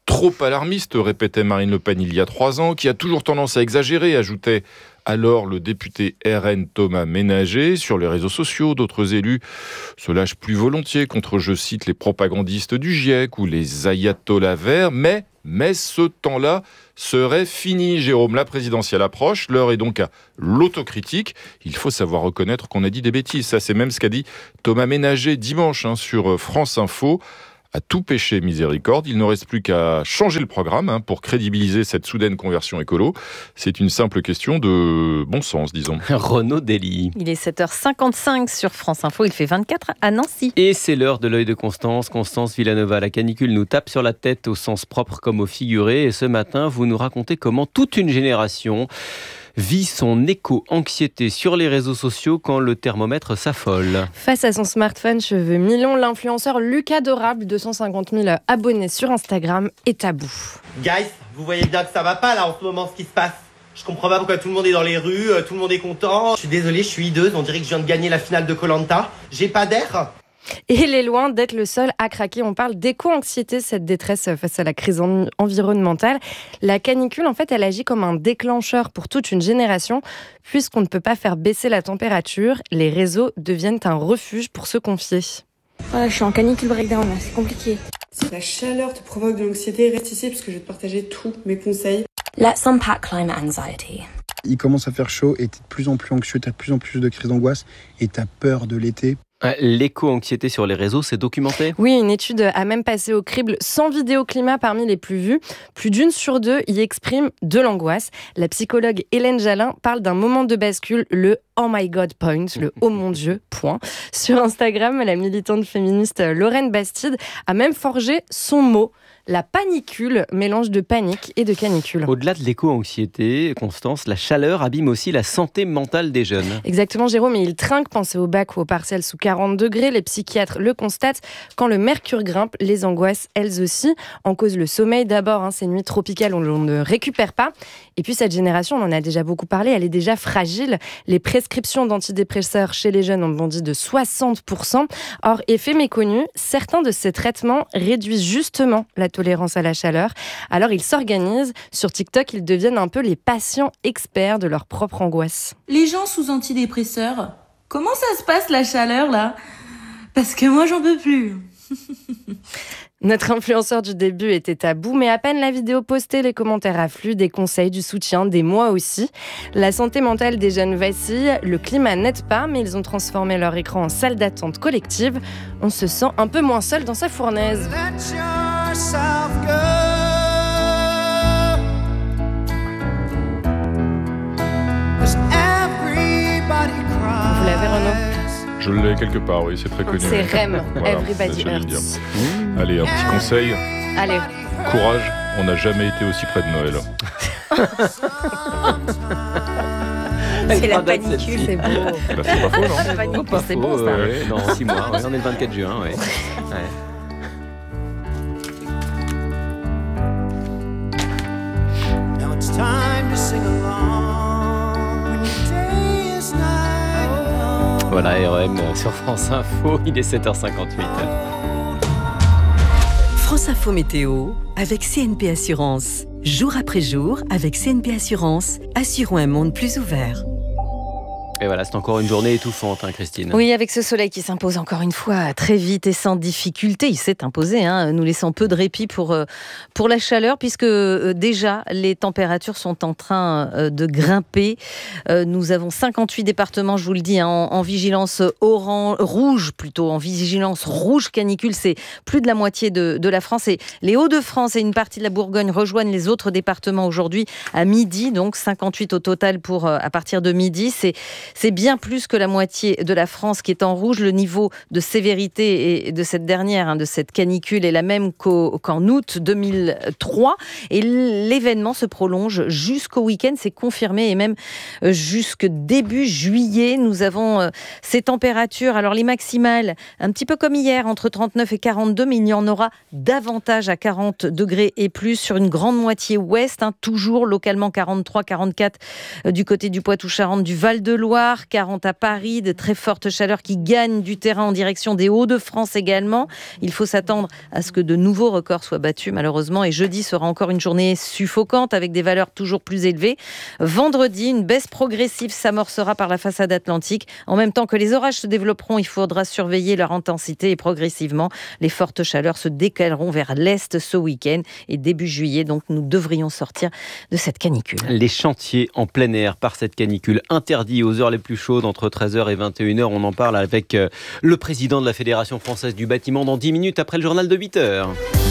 trop alarmiste, répétait Marine Le Pen il y a trois ans, qui a toujours tendance à exagérer, ajoutait alors le député R N Thomas Ménager. Sur les réseaux sociaux, d'autres élus se lâchent plus volontiers contre, je cite, les propagandistes du GIEC ou les ayatollahs verts, mais, mais ce temps-là serait fini, Jérôme. La présidentielle approche, l'heure est donc à l'autocritique. Il faut savoir reconnaître qu'on a dit des bêtises. Ça, c'est même ce qu'a dit Thomas Ménager dimanche hein, sur France Info. À tout péché miséricorde, il ne reste plus qu'à changer le programme hein, pour crédibiliser cette soudaine conversion écolo. C'est une simple question de bon sens, disons. Renaud Dely. Il est sept heures cinquante-cinq sur France Info, il fait vingt-quatre à Nancy. Et c'est l'heure de l'œil de Constance. Constance Villanova, la canicule nous tape sur la tête au sens propre comme au figuré. Et ce matin, vous nous racontez comment toute une génération vit son éco-anxiété sur les réseaux sociaux quand le thermomètre s'affole. Face à son smartphone cheveux mi-longs, l'influenceur Lucas Dorable, deux cent cinquante mille abonnés sur Instagram, est à bout. Guys, vous voyez bien que ça va pas là en ce moment ce qui se passe. Je comprends pas pourquoi tout le monde est dans les rues, tout le monde est content. Je suis désolé, je suis hideuse, on dirait que je viens de gagner la finale de Koh-Lanta. J'ai pas d'air. Et il est loin d'être le seul à craquer. On parle d'éco-anxiété, cette détresse face à la crise en- environnementale. La canicule, en fait, elle agit comme un déclencheur pour toute une génération. Puisqu'on ne peut pas faire baisser la température, les réseaux deviennent un refuge pour se confier. Voilà, je suis en canicule breakdown, là, c'est compliqué. Si la chaleur te provoque de l'anxiété, reste ici parce que je vais te partager tous mes conseils. Let's unpack climate anxiety. Il commence à faire chaud et t'es de plus en plus anxieux, t'as de plus en plus de crises d'angoisse et t'as peur de l'été. L'éco-anxiété sur les réseaux, c'est documenté ? Oui, une étude a même passé au crible cent vidéos climat parmi les plus vues. Plus d'une sur deux y exprime de l'angoisse. La psychologue Hélène Jalin parle d'un moment de bascule, le « Oh my God point », le « Oh mon Dieu point ». Sur Instagram, la militante féministe Lorraine Bastide a même forgé son mot. La panicule, mélange de panique et de canicule. Au-delà de l'éco-anxiété, Constance, la chaleur abîme aussi la santé mentale des jeunes. Exactement, Jérôme, et il trinque, pensez au bac ou au partiel sous quarante degrés. Les psychiatres le constatent. Quand le mercure grimpe, les angoisses, elles aussi. En cause le sommeil d'abord, hein, ces nuits tropicales où l'on ne récupère pas. Et puis cette génération, on en a déjà beaucoup parlé, elle est déjà fragile. Les prescriptions d'antidépresseurs chez les jeunes ont bondi de soixante pour cent. Or, effet méconnu, certains de ces traitements réduisent justement la tolérance à la chaleur. Alors ils s'organisent. Sur TikTok, ils deviennent un peu les patients experts de leur propre angoisse. Les gens sous antidépresseurs, comment ça se passe la chaleur là ? Parce que moi j'en peux plus. Notre influenceur du début était à bout, mais à peine la vidéo postée, les commentaires affluent, des conseils, du soutien, des mois aussi. La santé mentale des jeunes vacille, le climat n'aide pas, mais ils ont transformé leur écran en salle d'attente collective. On se sent un peu moins seul dans sa fournaise. Vous l'avez, Renaud ? Je l'ai quelque part, oui, c'est très connu. C'est R E M, voilà, Everybody c'est Hurts. Mmh. Allez, un petit conseil. Allez. Courage, on n'a jamais été aussi près de Noël. C'est la panicule, c'est beau. Bah, c'est pas faux, non ? La panicule, Pas c'est faux, bon, ça. euh, ouais, dans six mois, ouais, on est le vingt-quatre juin. Ouais. Ouais. Now it's time to sing along when your day is night. Voilà, R E M sur France Info, il est sept heures cinquante-huit. France Info Météo avec C N P Assurance. Jour après jour, avec C N P Assurance, assurons un monde plus ouvert. Et voilà, c'est encore une journée étouffante, hein, Christine. Oui, avec ce soleil qui s'impose encore une fois très vite et sans difficulté. Il s'est imposé, hein, nous laissant peu de répit pour, pour la chaleur, puisque euh, déjà les températures sont en train euh, de grimper. Euh, nous avons cinquante-huit départements, je vous le dis, hein, en, en vigilance orange, rouge plutôt, en vigilance rouge canicule. C'est plus de la moitié de, de la France. Et les Hauts-de-France et une partie de la Bourgogne rejoignent les autres départements aujourd'hui à midi, donc cinquante-huit au total pour euh, à partir de midi. C'est C'est bien plus que la moitié de la France qui est en rouge. Le niveau de sévérité de cette dernière, hein, de cette canicule, est la même qu'au, qu'en août deux mille trois. Et l'événement se prolonge jusqu'au week-end. C'est confirmé, et même jusque début juillet. Nous avons euh, ces températures. Alors les maximales, un petit peu comme hier, entre trente-neuf et quarante-deux, mais il y en aura davantage à quarante degrés et plus sur une grande moitié ouest. Hein, toujours localement quarante-trois, quarante-quatre euh, du côté du Poitou-Charentes, du Val-de-Loire. Loire, quarante à Paris, de très fortes chaleurs qui gagnent du terrain en direction des Hauts-de-France également. Il faut s'attendre à ce que de nouveaux records soient battus malheureusement et jeudi sera encore une journée suffocante avec des valeurs toujours plus élevées. Vendredi, une baisse progressive s'amorcera par la façade atlantique. En même temps que les orages se développeront, il faudra surveiller leur intensité et progressivement, les fortes chaleurs se décaleront vers l'est ce week-end et début juillet, donc nous devrions sortir de cette canicule. Les chantiers en plein air par cette canicule interdits aux heures les plus chaudes entre treize heures et vingt et une heures. On en parle avec le président de la Fédération française du bâtiment dans dix minutes après le journal de huit heures.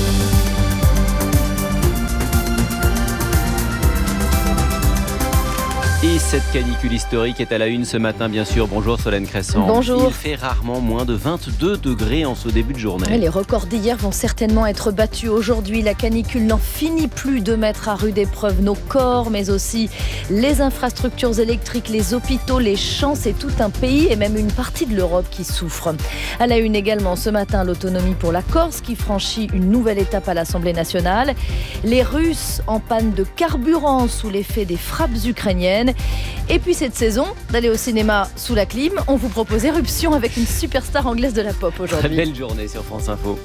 Et cette canicule historique est à la une ce matin, bien sûr. Bonjour Solène Crescent. Bonjour. Il fait rarement moins de vingt-deux degrés en ce début de journée. Les records d'hier vont certainement être battus aujourd'hui. La canicule n'en finit plus de mettre à rude épreuve nos corps, mais aussi les infrastructures électriques, les hôpitaux, les champs. C'est tout un pays et même une partie de l'Europe qui souffre. À la une également ce matin, l'autonomie pour la Corse qui franchit une nouvelle étape à l'Assemblée nationale. Les Russes en panne de carburant sous l'effet des frappes ukrainiennes. Et puis cette saison, d'aller au cinéma sous la clim, on vous propose Éruption avec une superstar anglaise de la pop aujourd'hui. Très belle journée sur France Info.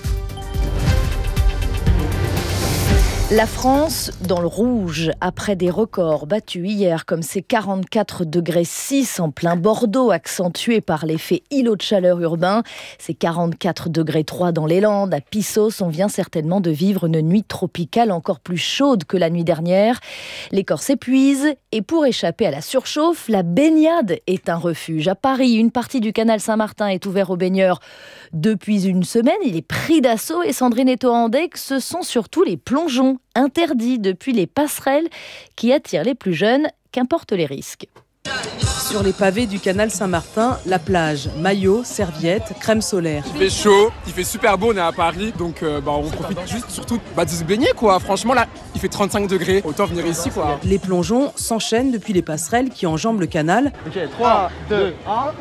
La France dans le rouge, après des records battus hier comme ces quarante-quatre degrés six en plein Bordeaux, accentués par l'effet îlot de chaleur urbain. Ces quarante-quatre degrés trois dans les Landes, à Pissos, on vient certainement de vivre une nuit tropicale encore plus chaude que la nuit dernière. Les corps s'épuisent et pour échapper à la surchauffe, la baignade est un refuge. À Paris, une partie du canal Saint-Martin est ouverte aux baigneurs depuis une semaine. Il est pris d'assaut et Sandrine Etoandec, ce sont surtout les plongeons interdits depuis les passerelles qui attirent les plus jeunes, qu'importe les risques. Sur les pavés du canal Saint-Martin, la plage, maillot, serviette, crème solaire. Il fait chaud, il fait super beau, on est à Paris, donc euh, bah, on profite juste surtout bah, de se baigner quoi. Franchement là, il fait trente-cinq degrés, autant venir ici quoi. Les plongeons s'enchaînent depuis les passerelles qui enjambent le canal. Ok, trois, deux, un.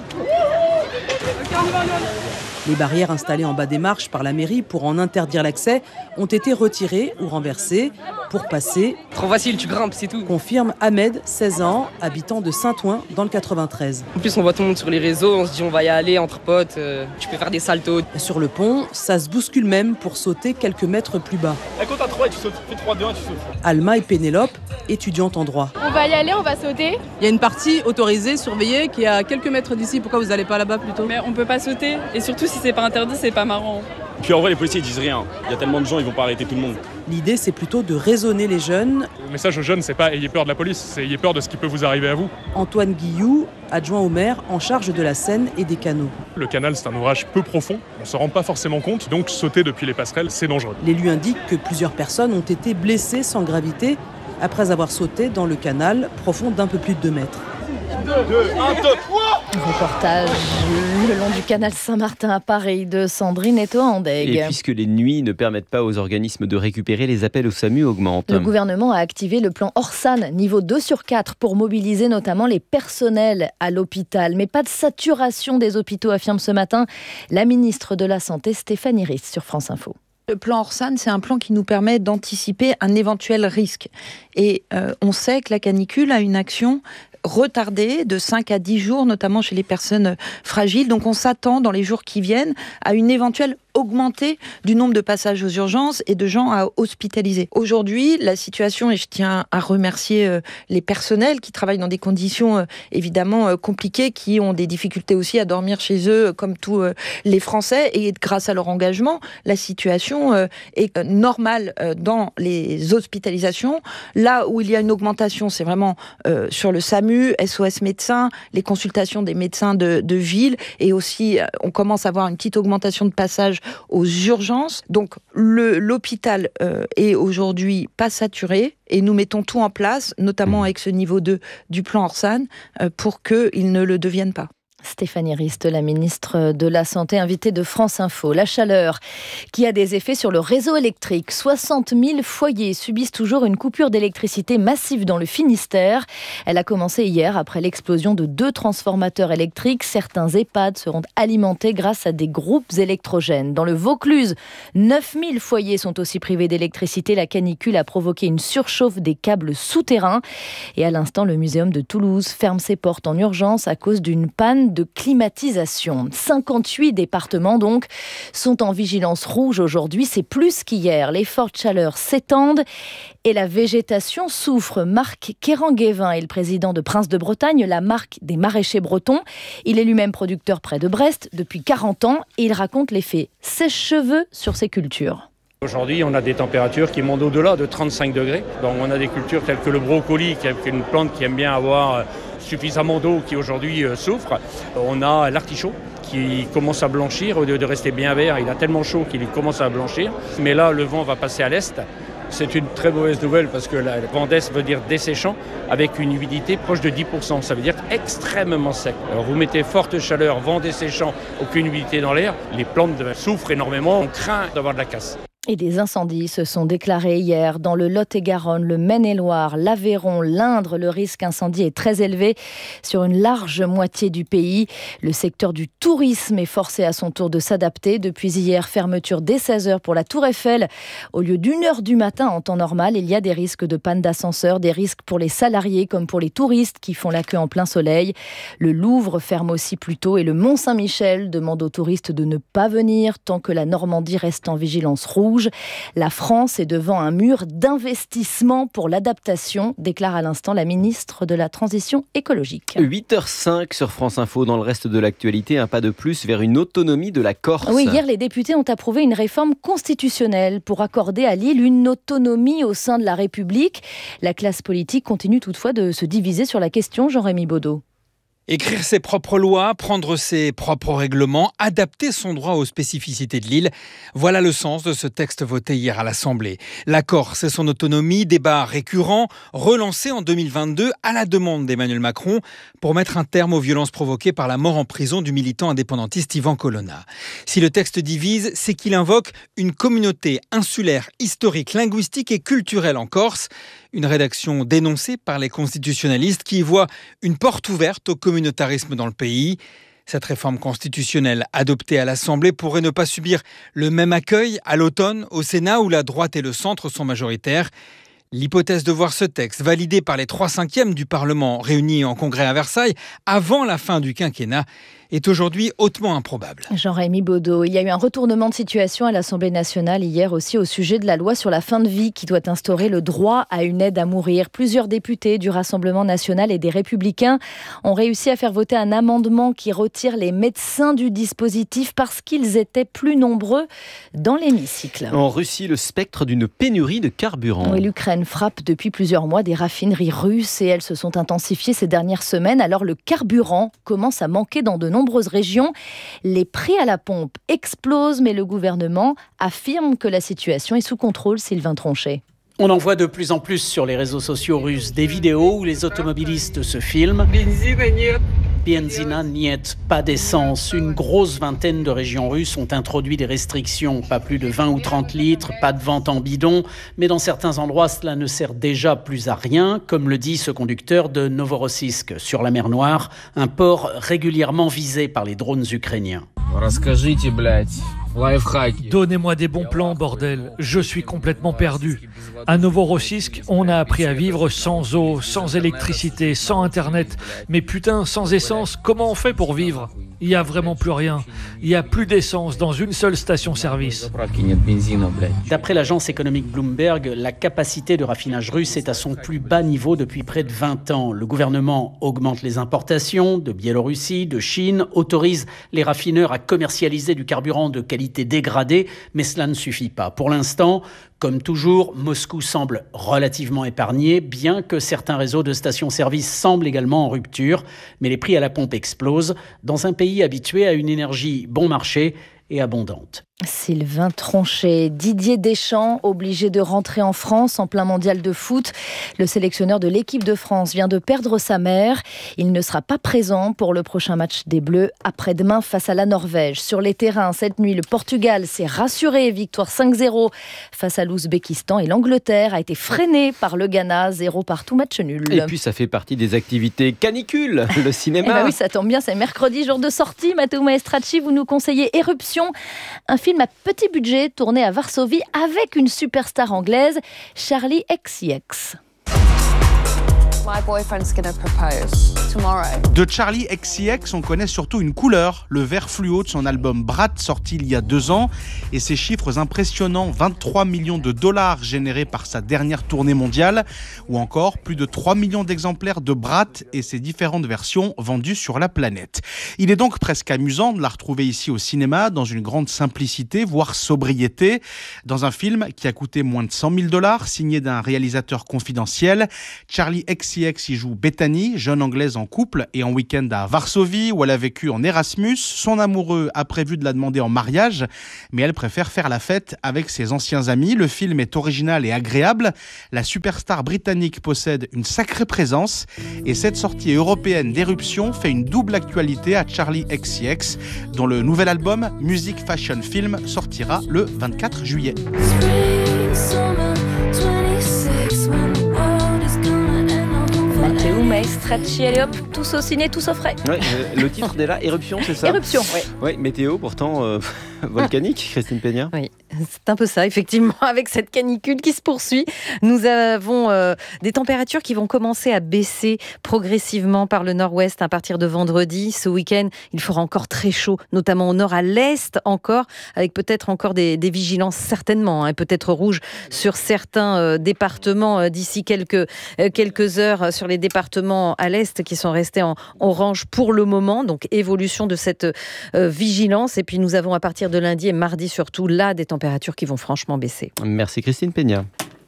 Les barrières installées en bas des marches par la mairie pour en interdire l'accès ont été retirées ou renversées pour passer. Trop facile, tu grimpes, c'est tout. Confirme Ahmed, seize ans, habitant de Saint-Ouen dans le quatre-vingt-treize. En plus, on voit tout le monde sur les réseaux, on se dit on va y aller entre potes, euh, tu peux faire des saltos. Sur le pont, ça se bouscule même pour sauter quelques mètres plus bas. Et quand t'as trois et tu sautes, fais trois, deux, un, tu sautes. Alma et Pénélope, étudiantes en droit. On va y aller, on va sauter. Il y a une partie autorisée, surveillée, qui est à quelques mètres d'ici. Pourquoi vous n'allez pas là-bas plutôt? Mais on peut pas sauter, et surtout si c'est pas interdit, c'est pas marrant. Puis en vrai, les policiers ils disent rien. Il y a tellement de gens, ils vont pas arrêter tout le monde. L'idée, c'est plutôt de raisonner les jeunes. Le message aux jeunes, c'est pas ayez peur de la police, c'est ayez peur de ce qui peut vous arriver à vous. Antoine Guillou, adjoint au maire en charge de la Seine et des canaux. Le canal, c'est un ouvrage peu profond, on se rend pas forcément compte, donc sauter depuis les passerelles, c'est dangereux. L'élu indique que plusieurs personnes ont été blessées sans gravité après avoir sauté dans le canal profond d'un peu plus de deux mètres. deux, un, top. Reportage le long du canal Saint-Martin à Paris de Sandrine Etoandeg. Et puisque les nuits ne permettent pas aux organismes de récupérer, les appels au SAMU augmentent. Le gouvernement a activé le plan Orsan, niveau deux sur quatre, pour mobiliser notamment les personnels à l'hôpital. Mais pas de saturation des hôpitaux, affirme ce matin la ministre de la Santé, Stéphanie Rist, sur France Info. Le plan Orsan, c'est un plan qui nous permet d'anticiper un éventuel risque. Et euh, on sait que la canicule a une action retardée de cinq à dix jours, notamment chez les personnes fragiles. Donc on s'attend dans les jours qui viennent à une éventuelle augmentée du nombre de passages aux urgences et de gens à hospitaliser. Aujourd'hui, la situation, et je tiens à remercier euh, les personnels qui travaillent dans des conditions euh, évidemment euh, compliquées, qui ont des difficultés aussi à dormir chez eux, euh, comme tous euh, les Français, et grâce à leur engagement, la situation euh, est euh, normale euh, dans les hospitalisations. Là où il y a une augmentation, c'est vraiment euh, sur le SAMU, S O S médecins, les consultations des médecins de, de ville, et aussi euh, on commence à avoir une petite augmentation de passages aux urgences. Donc le, l'hôpital euh, est aujourd'hui pas saturé et nous mettons tout en place, notamment avec ce niveau deux du plan Orsan, euh, pour qu'il ne le devienne pas. Stéphanie Rist, la ministre de la Santé, invitée de France Info. La chaleur qui a des effets sur le réseau électrique. soixante mille foyers subissent toujours une coupure d'électricité massive dans le Finistère. Elle a commencé hier après l'explosion de deux transformateurs électriques. Certains EHPAD seront alimentés grâce à des groupes électrogènes. Dans le Vaucluse, neuf mille foyers sont aussi privés d'électricité. La canicule a provoqué une surchauffe des câbles souterrains. Et à l'instant, le Muséum de Toulouse ferme ses portes en urgence à cause d'une panne de climatisation. cinquante-huit départements donc sont en vigilance rouge aujourd'hui. C'est plus qu'hier. Les fortes chaleurs s'étendent et la végétation souffre. Marc Kéranguévin est le président de Prince de Bretagne, la marque des maraîchers bretons. Il est lui-même producteur près de Brest depuis quarante ans et il raconte l'effet sèche-cheveux sur ses cultures. Aujourd'hui, on a des températures qui montent au-delà de trente-cinq degrés. Donc on a des cultures telles que le brocoli, qui est une plante qui aime bien avoir suffisamment d'eau, qui aujourd'hui souffre. On a l'artichaut qui commence à blanchir au lieu de rester bien vert. Il a tellement chaud qu'il commence à blanchir. Mais là, le vent va passer à l'est. C'est une très mauvaise nouvelle parce que le vent d'est veut dire desséchant avec une humidité proche de dix pour cent. Ça veut dire extrêmement sec. Alors vous mettez forte chaleur, vent desséchant, aucune humidité dans l'air. Les plantes souffrent énormément. On craint d'avoir de la casse. Et des incendies se sont déclarés hier dans le Lot-et-Garonne, le Maine-et-Loire, l'Aveyron, l'Indre. Le risque incendie est très élevé sur une large moitié du pays. Le secteur du tourisme est forcé à son tour de s'adapter. Depuis hier, fermeture dès seize heures pour la Tour Eiffel. Au lieu d'une heure du matin en temps normal, il y a des risques de panne d'ascenseur, des risques pour les salariés comme pour les touristes qui font la queue en plein soleil. Le Louvre ferme aussi plus tôt et le Mont-Saint-Michel demande aux touristes de ne pas venir tant que la Normandie reste en vigilance rouge. La France est devant un mur d'investissement pour l'adaptation, déclare à l'instant la ministre de la Transition écologique. huit heures cinq sur France Info. Dans le reste de l'actualité, un pas de plus vers une autonomie de la Corse. Oui, hier, les députés ont approuvé une réforme constitutionnelle pour accorder à l'île une autonomie au sein de la République. La classe politique continue toutefois de se diviser sur la question, Jean-Rémy Baudot. Écrire ses propres lois, prendre ses propres règlements, adapter son droit aux spécificités de l'île. Voilà le sens de ce texte voté hier à l'Assemblée. La Corse et son autonomie, débat récurrent, relancé en deux mille vingt-deux à la demande d'Emmanuel Macron pour mettre un terme aux violences provoquées par la mort en prison du militant indépendantiste Ivan Colonna. Si le texte divise, c'est qu'il invoque une communauté insulaire, historique, linguistique et culturelle en Corse. Une rédaction dénoncée par les constitutionnalistes qui y voient une porte ouverte au communautarisme dans le pays. Cette réforme constitutionnelle adoptée à l'Assemblée pourrait ne pas subir le même accueil à l'automne au Sénat où la droite et le centre sont majoritaires. L'hypothèse de voir ce texte validé par les trois cinquièmes du Parlement réunis en congrès à Versailles avant la fin du quinquennat est aujourd'hui hautement improbable. Jean-Rémy Baudot, il y a eu un retournement de situation à l'Assemblée nationale hier aussi au sujet de la loi sur la fin de vie qui doit instaurer le droit à une aide à mourir. Plusieurs députés du Rassemblement national et des Républicains ont réussi à faire voter un amendement qui retire les médecins du dispositif parce qu'ils étaient plus nombreux dans l'hémicycle. En Russie, le spectre d'une pénurie de carburant. Oui, l'Ukraine frappe depuis plusieurs mois des raffineries russes et elles se sont intensifiées ces dernières semaines. Alors le carburant commence à manquer dans de nombreuses régions. Les prix à la pompe explosent, mais le gouvernement affirme que la situation est sous contrôle. Sylvain Tronchet. On en voit de plus en plus sur les réseaux sociaux russes des vidéos où les automobilistes se filment. Benzina niet, pas d'essence. Une grosse vingtaine de régions russes ont introduit des restrictions. Pas plus de vingt ou trente litres, pas de vente en bidon. Mais dans certains endroits, cela ne sert déjà plus à rien, comme le dit ce conducteur de Novorossiysk, sur la mer Noire, un port régulièrement visé par les drones ukrainiens. Donnez-moi des bons plans, bordel. Je suis complètement perdu. À Novorossiysk, on a appris à vivre sans eau, sans électricité, sans internet. Mais putain, sans essence, comment on fait pour vivre ? Il n'y a vraiment plus rien. Il n'y a plus d'essence dans une seule station-service. D'après l'agence économique Bloomberg, la capacité de raffinage russe est à son plus bas niveau depuis près de vingt ans. Le gouvernement augmente les importations de Biélorussie, de Chine, autorise les raffineurs à commercialiser du carburant de qualité dégradée, mais cela ne suffit pas. Pour l'instant, comme toujours, Moscou semble relativement épargné, bien que certains réseaux de stations-service semblent également en rupture. Mais les prix à la pompe explosent dans un pays habitué à une énergie bon marché et abondante. Sylvain Tronchet. Didier Deschamps, obligé de rentrer en France en plein mondial de foot. Le sélectionneur de l'équipe de France vient de perdre sa mère. Il ne sera pas présent pour le prochain match des Bleus après-demain face à la Norvège. Sur les terrains, cette nuit, le Portugal s'est rassuré. Victoire cinq zéro face à l'Ouzbékistan et l'Angleterre a été freinée par le Ghana. Zéro partout, match nul. Et puis ça fait partie des activités canicules, le cinéma. Eh ben oui, ça tombe bien, c'est mercredi, jour de sortie. Matteo Maestracci, vous nous conseillez Éruption, un film à petit budget tourné à Varsovie avec une superstar anglaise, Charli X C X. My boyfriend's gonna propose tomorrow. De Charli X C X, on connaît surtout une couleur, le vert fluo de son album Brat, sorti il y a deux ans, et ses chiffres impressionnants, vingt-trois millions de dollars générés par sa dernière tournée mondiale, ou encore plus de trois millions d'exemplaires de Brat et ses différentes versions vendues sur la planète. Il est donc presque amusant de la retrouver ici au cinéma, dans une grande simplicité, voire sobriété, dans un film qui a coûté moins de cent mille dollars, signé d'un réalisateur confidentiel. Charli X C X y joue Bethany, jeune anglaise en couple et en week-end à Varsovie où elle a vécu en Erasmus. Son amoureux a prévu de la demander en mariage, mais elle préfère faire la fête avec ses anciens amis. Le film est original et agréable. La superstar britannique possède une sacrée présence et cette sortie européenne d'Éruption fait une double actualité à Charli X C X, dont le nouvel album Music Fashion Film sortira le vingt-quatre juillet. Matteo Maestracci, allez hop, tous au ciné, tous au frais. Ouais, euh, le titre déjà, Éruption, c'est ça ? Éruption, oui. Ouais, météo pourtant euh, volcanique, Christine Peña. Oui, c'est un peu ça, effectivement, avec cette canicule qui se poursuit. Nous avons euh, des températures qui vont commencer à baisser progressivement par le nord-ouest à partir de vendredi. Ce week-end, il fera encore très chaud, notamment au nord, à l'est encore, avec peut-être encore des, des vigilances certainement, hein, peut-être rouges sur certains euh, départements euh, d'ici quelques, euh, quelques heures sur les départements à l'est qui sont restés en orange pour le moment. Donc évolution de cette euh, vigilance. Et puis nous avons à partir de lundi et mardi surtout là des températures qui vont franchement baisser. Merci Christine Peña.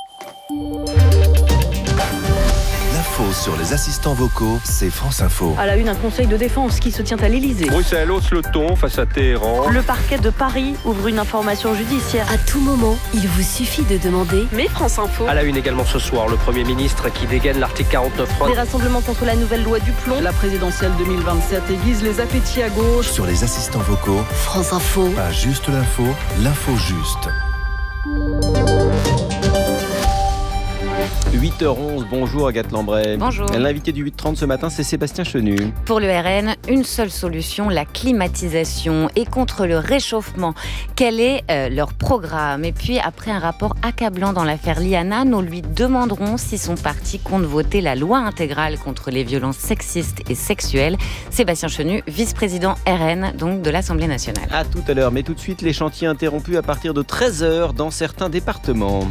L'info sur les assistants vocaux, c'est France Info. À la une, un conseil de défense qui se tient à l'Elysée. Bruxelles hausse le ton face à Téhéran. Le parquet de Paris ouvre une information judiciaire. À tout moment, il vous suffit de demander. Mais France Info. À la une également ce soir, le Premier ministre qui dégaine l'article quarante-neuf trois. Des rassemblements contre la nouvelle loi du plomb. La présidentielle deux mille vingt-sept aiguise les appétits à gauche. Sur les assistants vocaux, France Info. Pas juste l'info, l'info juste. huit heures onze, bonjour Agathe Lambray. Bonjour. L'invité du huit trente ce matin, c'est Sébastien Chenu. Pour le R N, une seule solution, la climatisation et contre le réchauffement. Quel est euh, leur programme ? Et puis, après un rapport accablant dans l'affaire Liana, nous lui demanderons si son parti compte voter la loi intégrale contre les violences sexistes et sexuelles. Sébastien Chenu, vice-président R N, donc de l'Assemblée nationale. À tout à l'heure, mais tout de suite, les chantiers interrompus à partir de treize heures dans certains départements.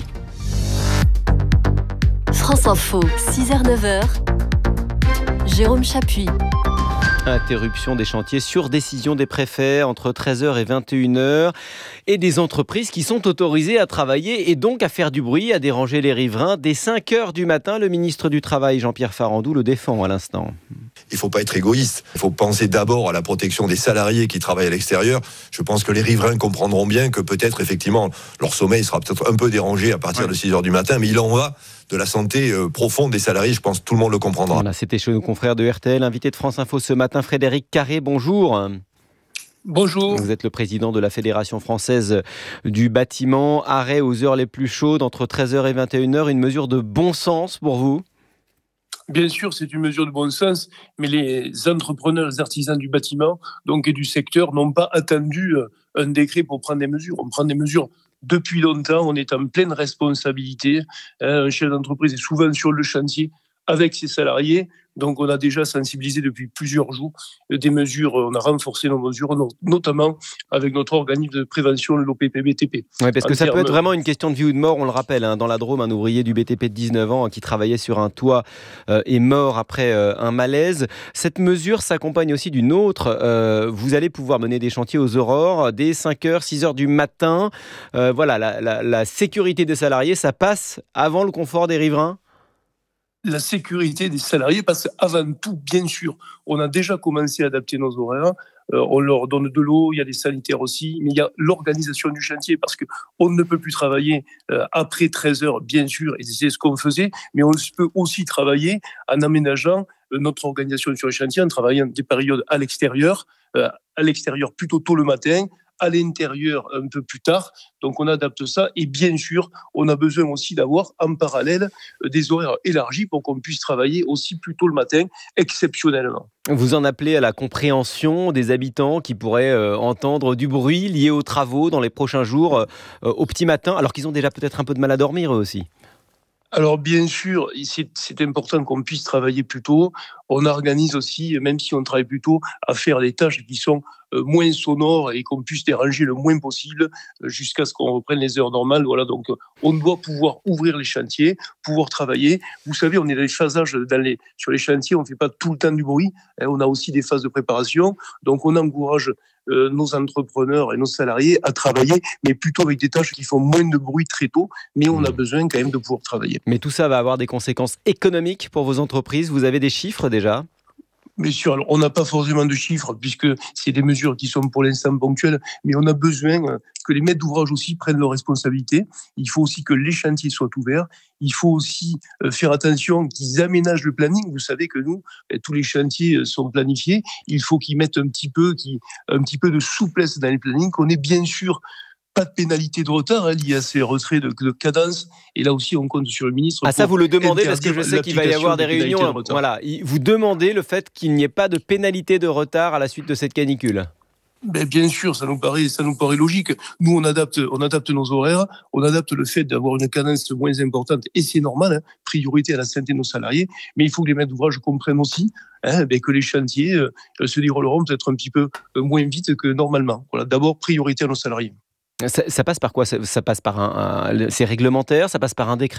France Info, six heures neuf heures, Jérôme Chapuis. Interruption des chantiers sur décision des préfets entre treize heures et vingt et une heures et des entreprises qui sont autorisées à travailler et donc à faire du bruit, à déranger les riverains. Dès cinq heures du matin, le ministre du Travail, Jean-Pierre Farandou, le défend à l'instant. Il ne faut pas être égoïste. Il faut penser d'abord à la protection des salariés qui travaillent à l'extérieur. Je pense que les riverains comprendront bien que peut-être, effectivement, leur sommeil sera peut-être un peu dérangé à partir ouais. de six heures du matin, mais il en va de la santé euh, profonde des salariés. Je pense que tout le monde le comprendra. Voilà, c'était chez nos confrères de R T L, invité de France Info ce matin, Frédéric Carré. Bonjour. Bonjour. Vous êtes le président de la Fédération française du bâtiment. Arrêt aux heures les plus chaudes, entre treize heures et vingt et une heures, une mesure de bon sens pour vous ? Bien sûr, c'est une mesure de bon sens, mais les entrepreneurs, les artisans du bâtiment donc, et du secteur n'ont pas attendu un décret pour prendre des mesures. On prend des mesures depuis longtemps, on est en pleine responsabilité. Un chef d'entreprise est souvent sur le chantier avec ses salariés. Donc, on a déjà sensibilisé depuis plusieurs jours des mesures. On a renforcé nos mesures, notamment avec notre organisme de prévention, l'O P P B T P. Oui, parce que en ça termes... peut être vraiment une question de vie ou de mort. On le rappelle, hein, dans la Drôme, un ouvrier du B T P de dix-neuf ans qui travaillait sur un toit euh, est mort après euh, un malaise. Cette mesure s'accompagne aussi d'une autre. Euh, vous allez pouvoir mener des chantiers aux aurores dès cinq heures, six heures du matin. Euh, voilà, la, la, la sécurité des salariés, ça passe avant le confort des riverains ? La sécurité des salariés, parce qu'avant tout, bien sûr, on a déjà commencé à adapter nos horaires euh, on leur donne de l'eau, il y a des sanitaires aussi, mais il y a l'organisation du chantier parce qu'on ne peut plus travailler euh, après treize heures, bien sûr, et c'est ce qu'on faisait, mais on peut aussi travailler en aménageant euh, notre organisation sur les chantiers, en travaillant des périodes à l'extérieur, euh, à l'extérieur plutôt tôt le matin, à l'intérieur un peu plus tard. Donc on adapte ça et bien sûr, on a besoin aussi d'avoir en parallèle des horaires élargis pour qu'on puisse travailler aussi plus tôt le matin, exceptionnellement. Vous en appelez à la compréhension des habitants qui pourraient euh, entendre du bruit lié aux travaux dans les prochains jours euh, au petit matin, alors qu'ils ont déjà peut-être un peu de mal à dormir eux aussi. Alors bien sûr, c'est, c'est important qu'on puisse travailler plus tôt. On organise aussi, même si on travaille plus tôt, à faire des tâches qui sont moins sonores et qu'on puisse déranger le moins possible jusqu'à ce qu'on reprenne les heures normales. Voilà, donc on doit pouvoir ouvrir les chantiers, pouvoir travailler. Vous savez, on est dans les phasages dans les, sur les chantiers, on ne fait pas tout le temps du bruit. On a aussi des phases de préparation. Donc on encourage euh, nos entrepreneurs et nos salariés à travailler, mais plutôt avec des tâches qui font moins de bruit très tôt. Mais on a besoin quand même de pouvoir travailler. Mais tout ça va avoir des conséquences économiques pour vos entreprises. Vous avez des chiffres déjà ? Bien sûr, alors on n'a pas forcément de chiffres puisque c'est des mesures qui sont pour l'instant ponctuelles, mais on a besoin que les maîtres d'ouvrage aussi prennent leurs responsabilités. Il faut aussi que les chantiers soient ouverts. Il faut aussi faire attention qu'ils aménagent le planning. Vous savez que nous, tous les chantiers sont planifiés. Il faut qu'ils mettent un petit peu, un petit peu de souplesse dans les plannings, qu'on ait bien sûr pas de pénalité de retard hein, liée à ces retraits de, de cadence. Et là aussi, on compte sur le ministre. Ah, ça, vous le demandez parce que je sais qu'il va y avoir des réunions. De voilà, vous demandez le fait qu'il n'y ait pas de pénalité de retard à la suite de cette canicule. Ben bien sûr, ça nous paraît, ça nous paraît logique. Nous, on adapte, on adapte nos horaires, on adapte le fait d'avoir une cadence moins importante, et c'est normal, hein, priorité à la santé de nos salariés, mais il faut que les maîtres d'ouvrage comprennent aussi hein, ben que les chantiers euh, se dérouleront peut-être un petit peu moins vite que normalement. Voilà, d'abord, priorité à nos salariés. Ça, ça passe par quoi ? ça, ça passe par un, un, c'est réglementaire ? Ça passe par un décret ?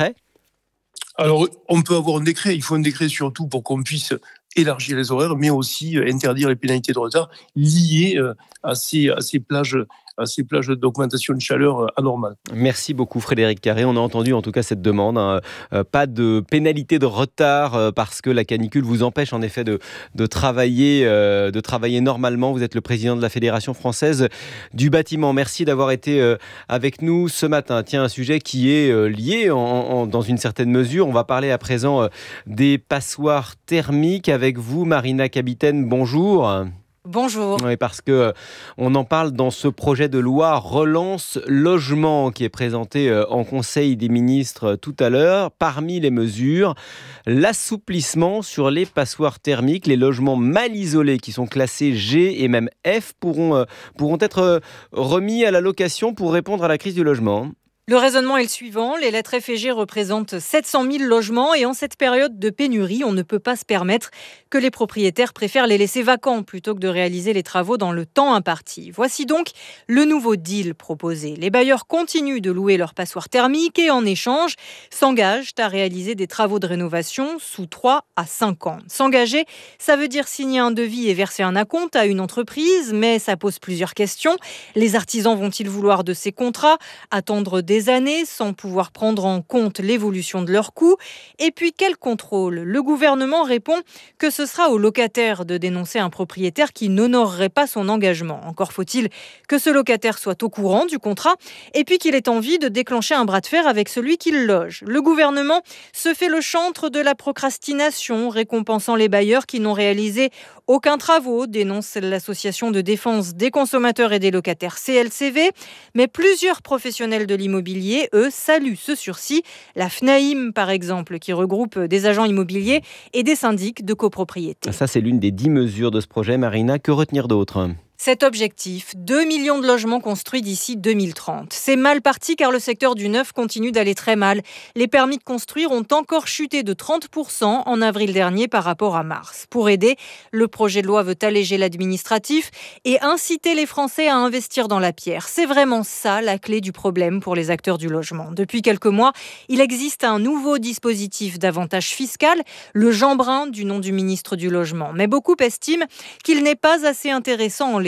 Alors, on peut avoir un décret. Il faut un décret surtout pour qu'on puisse élargir les horaires, mais aussi interdire les pénalités de retard liées à ces, à ces plages, à ces plages d'augmentation de chaleur anormale. Merci beaucoup Frédéric Carré. On a entendu en tout cas cette demande. Hein. Euh, pas de pénalité de retard euh, parce que la canicule vous empêche en effet de, de, travailler, euh, de travailler normalement. Vous êtes le président de la Fédération française du bâtiment. Merci d'avoir été euh, avec nous ce matin. Tiens, un sujet qui est euh, lié en, en, dans une certaine mesure. On va parler à présent euh, des passoires thermiques avec vous, Marina Kabiten. Bonjour. Bonjour. Oui, parce que euh, on en parle dans ce projet de loi Relance Logement qui est présenté euh, en Conseil des ministres euh, tout à l'heure. Parmi les mesures, l'assouplissement sur les passoires thermiques. Les logements mal isolés qui sont classés G et même F pourront, euh, pourront être euh, remis à la location pour répondre à la crise du logement. Le raisonnement est le suivant, les lettres F et G représentent sept cent mille logements et en cette période de pénurie, on ne peut pas se permettre que les propriétaires préfèrent les laisser vacants plutôt que de réaliser les travaux dans le temps imparti. Voici donc le nouveau deal proposé. Les bailleurs continuent de louer leurs passoires thermiques et en échange s'engagent à réaliser des travaux de rénovation sous trois à cinq ans. S'engager, ça veut dire signer un devis et verser un acompte à une entreprise, mais ça pose plusieurs questions. Les artisans vont-ils vouloir de ces contrats, attendre des années sans pouvoir prendre en compte l'évolution de leurs coûts? Et puis quel contrôle? Le gouvernement répond que ce sera au locataire de dénoncer un propriétaire qui n'honorerait pas son engagement. Encore faut-il que ce locataire soit au courant du contrat et puis qu'il ait envie de déclencher un bras de fer avec celui qui le loge. Le gouvernement se fait le chantre de la procrastination, récompensant les bailleurs qui n'ont réalisé aucun travaux, dénonce l'association de défense des consommateurs et des locataires C L C V. Mais plusieurs professionnels de l'immobilier, eux, saluent ce sursis. La FNAIM, par exemple, qui regroupe des agents immobiliers et des syndics de copropriété. Ça, c'est l'une des dix mesures de ce projet. Marina, que retenir d'autre ? Cet objectif, deux millions de logements construits d'ici deux mille trente. C'est mal parti car le secteur du neuf continue d'aller très mal. Les permis de construire ont encore chuté de trente pour cent en avril dernier par rapport à mars. Pour aider, le projet de loi veut alléger l'administratif et inciter les Français à investir dans la pierre. C'est vraiment ça la clé du problème pour les acteurs du logement. Depuis quelques mois, il existe un nouveau dispositif d'avantage fiscal, le Jeanbrun du nom du ministre du Logement. Mais beaucoup estiment qu'il n'est pas assez intéressant en l'état.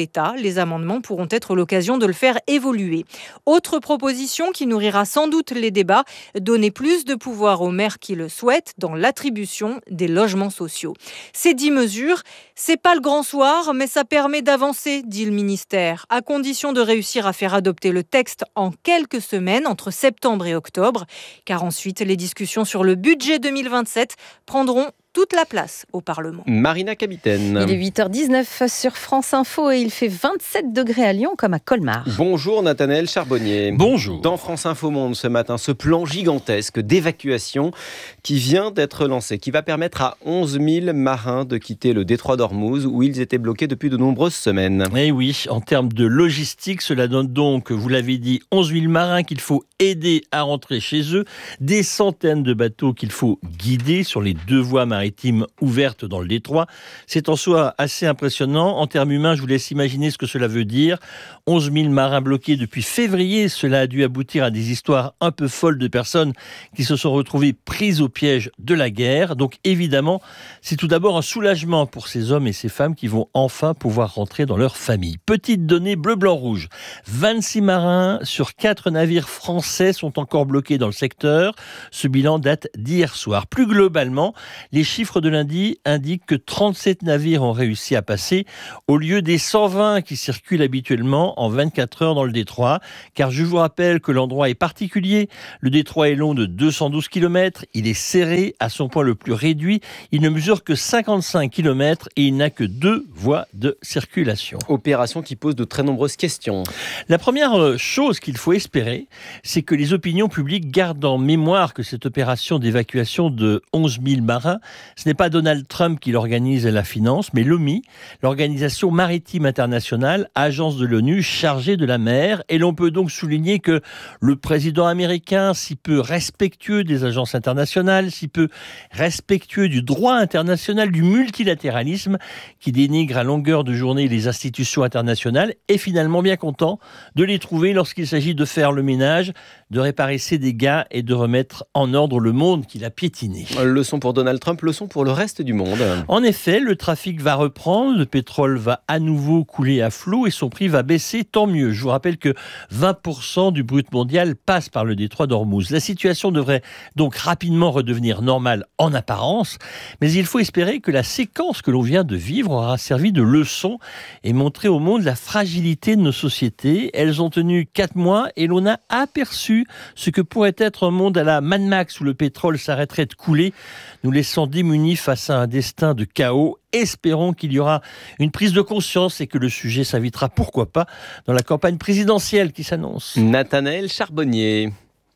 l'État. Les amendements pourront être l'occasion de le faire évoluer. Autre proposition qui nourrira sans doute les débats, donner plus de pouvoir aux maires qui le souhaitent dans l'attribution des logements sociaux. Ces dix mesures, c'est pas le grand soir, mais ça permet d'avancer, dit le ministère, à condition de réussir à faire adopter le texte en quelques semaines, entre septembre et octobre, car ensuite les discussions sur le budget deux mille vingt-sept prendront toute la place au Parlement. Marina Capitaine. Il est huit heures dix-neuf sur France Info et il fait vingt-sept degrés à Lyon comme à Colmar. Bonjour Nathanaël Charbonnier. Bonjour. Dans France Info Monde ce matin, ce plan gigantesque d'évacuation qui vient d'être lancé, qui va permettre à onze mille marins de quitter le détroit d'Ormuz où ils étaient bloqués depuis de nombreuses semaines. Eh oui, en termes de logistique, cela donne donc, vous l'avez dit, onze mille marins qu'il faut aider à rentrer chez eux, des centaines de bateaux qu'il faut guider sur les deux voies maritimes ouvertes dans le détroit. C'est en soi assez impressionnant. En termes humains, je vous laisse imaginer ce que cela veut dire. onze mille marins bloqués depuis février. Cela a dû aboutir à des histoires un peu folles de personnes qui se sont retrouvées prises au piège de la guerre. Donc évidemment, c'est tout d'abord un soulagement pour ces hommes et ces femmes qui vont enfin pouvoir rentrer dans leur famille. Petite donnée bleu, blanc, rouge. vingt-six marins sur quatre navires français sont encore bloqués dans le secteur. Ce bilan date d'hier soir. Plus globalement, les chiffres de lundi indiquent que trente-sept navires ont réussi à passer au lieu des cent vingt qui circulent habituellement en vingt-quatre heures dans le détroit. Car je vous rappelle que l'endroit est particulier. Le détroit est long de deux cent douze kilomètres. Il est serré à son point le plus réduit. Il ne mesure que cinquante-cinq kilomètres et il n'a que deux voies de circulation. Opération qui pose de très nombreuses questions. La première chose qu'il faut espérer, c'est que les opinions publiques gardent en mémoire que cette opération d'évacuation de onze mille marins, ce n'est pas Donald Trump qui l'organise et la finance, mais l'O M I, l'Organisation maritime internationale, agence de l'ONU chargée de la mer. Et l'on peut donc souligner que le président américain, si peu respectueux des agences internationales, si peu respectueux du droit international, du multilatéralisme, qui dénigre à longueur de journée les institutions internationales, est finalement bien content de les trouver lorsqu'il s'agit de faire le ménage, de réparer ses dégâts et de remettre en ordre le monde qu'il a piétiné. Leçon pour Donald Trump, leçon pour le reste du monde. En effet, le trafic va reprendre, le pétrole va à nouveau couler à flot et son prix va baisser, tant mieux. Je vous rappelle que vingt pour cent du brut mondial passe par le détroit d'Ormuz. La situation devrait donc rapidement redevenir normale en apparence, mais il faut espérer que la séquence que l'on vient de vivre aura servi de leçon et montré au monde la fragilité de nos sociétés. Elles ont tenu quatre mois et l'on a aperçu ce que pourrait être un monde à la Mad Max où le pétrole s'arrêterait de couler, nous laissant démunis face à un destin de chaos. Espérons qu'il y aura une prise de conscience et que le sujet s'invitera, pourquoi pas, dans la campagne présidentielle qui s'annonce. Nathanaël Charbonnier.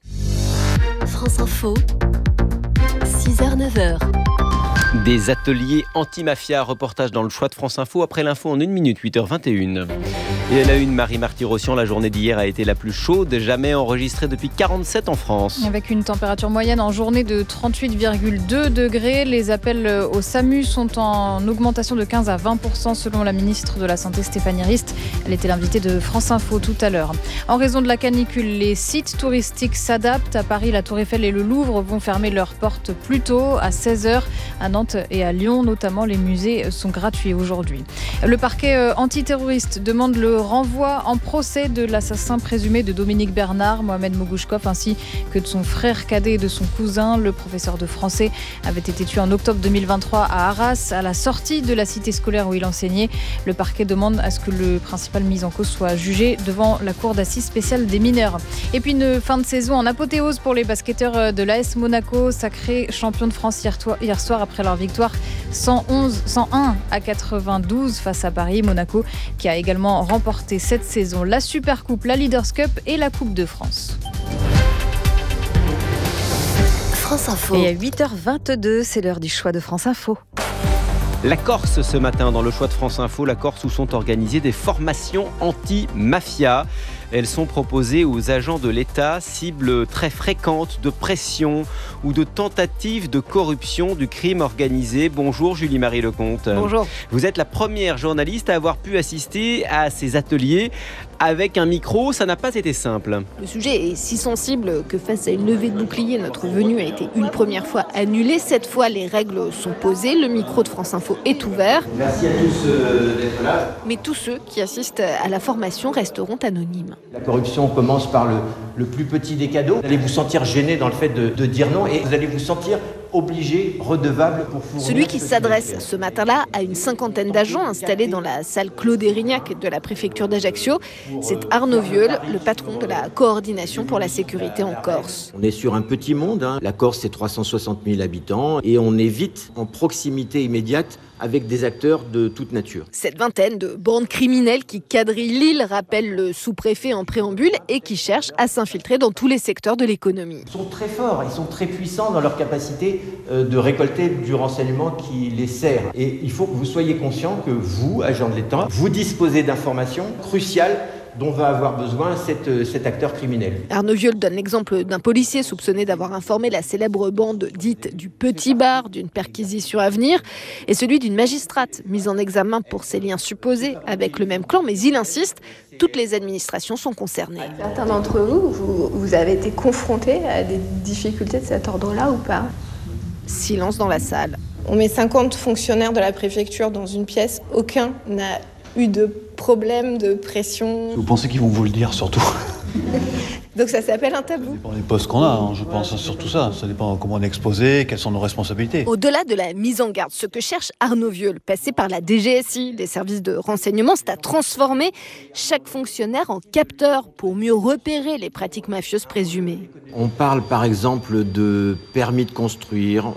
France Info, six heures neuf heures. Des ateliers anti-mafia, reportage dans le choix de France Info. Après l'info en une minute, huit heures vingt et une. Et à la une, Marie Marty-Rossian, la journée d'hier a été la plus chaude jamais enregistrée depuis quarante-sept en France. Avec une température moyenne en journée de trente-huit virgule deux degrés, les appels au SAMU sont en augmentation de quinze à vingt pour cent selon la ministre de la Santé Stéphanie Rist. Elle était l'invitée de France Info tout à l'heure. En raison de la canicule, les sites touristiques s'adaptent. À Paris, la Tour Eiffel et le Louvre vont fermer leurs portes plus tôt, à seize heures. À Nantes et à Lyon, notamment, les musées sont gratuits aujourd'hui. Le parquet antiterroriste demande le renvoi en procès de l'assassin présumé de Dominique Bernard, Mohamed Mogouchkov, ainsi que de son frère cadet et de son cousin. Le professeur de français avait été tué en octobre deux mille vingt-trois à Arras, à la sortie de la cité scolaire où il enseignait. Le parquet demande à ce que le principal mis en cause soit jugé devant la cour d'assises spéciale des mineurs. Et puis une fin de saison en apothéose pour les basketteurs de l'A S Monaco, sacré champion de France hier, to- hier soir après leur victoire cent onze, cent un à quatre-vingt-douze face à Paris. Monaco qui a également remporté cette saison la Supercoupe, la Leaders Cup et la Coupe de France. France Info. Et à huit heures vingt-deux, c'est l'heure du choix de France Info. La Corse ce matin, dans le choix de France Info, la Corse où sont organisées des formations anti-mafia. Elles sont proposées aux agents de l'État, cibles très fréquentes de pression ou de tentatives de corruption du crime organisé. Bonjour Julie-Marie Lecomte. Bonjour. Vous êtes la première journaliste à avoir pu assister à ces ateliers avec un micro. Ça n'a pas été simple. Le sujet est si sensible que face à une levée de bouclier, notre venue a été une première fois annulée. Cette fois, les règles sont posées. Le micro de France Info Ajaccio est ouvert. Merci à tous euh, d'être là. Mais tous ceux qui assistent à la formation resteront anonymes. La corruption commence par le, le plus petit des cadeaux. Vous allez vous sentir gêné dans le fait de, de dire non et vous allez vous sentir obligé, redevable pour fournir... Celui qui s'adresse ce matin-là à une cinquantaine d'agents installés dans la salle Claude Érignac de la préfecture d'Ajaccio, c'est Arnaud Vieul, le patron de la coordination pour la sécurité en Corse. On est sur un petit monde, hein. La Corse c'est trois cent soixante mille habitants et on est vite en proximité immédiate avec des acteurs de toute nature. Cette vingtaine de bandes criminelles qui quadrillent l'île rappellent le sous-préfet en préambule et qui cherchent à s'infiltrer dans tous les secteurs de l'économie. Ils sont très forts, ils sont très puissants dans leur capacité de récolter du renseignement qui les sert. Et il faut que vous soyez conscient que vous, agents de l'État, vous disposez d'informations cruciales dont va avoir besoin cet, cet acteur criminel. Arnaud Vieul donne l'exemple d'un policier soupçonné d'avoir informé la célèbre bande dite du Petit Bar d'une perquisition à venir et celui d'une magistrate mise en examen pour ses liens supposés avec le même clan, mais il insiste, toutes les administrations sont concernées. Certains d'entre vous, vous, vous avez été confrontés à des difficultés de cet ordre-là ou pas ? Silence dans la salle. On met cinquante fonctionnaires de la préfecture dans une pièce, aucun n'a eu de problème, de pression. Vous pensez qu'ils vont vous le dire surtout? Donc ça s'appelle un tabou. Ça dépend des postes qu'on a, hein, je pense surtout ça. Ça dépend comment on est exposé, quelles sont nos responsabilités. Au-delà de la mise en garde, ce que cherche Arnaud Vieul, passé par la D G S I, des services de renseignement, c'est à transformer chaque fonctionnaire en capteur pour mieux repérer les pratiques mafieuses présumées. On parle par exemple de permis de construire,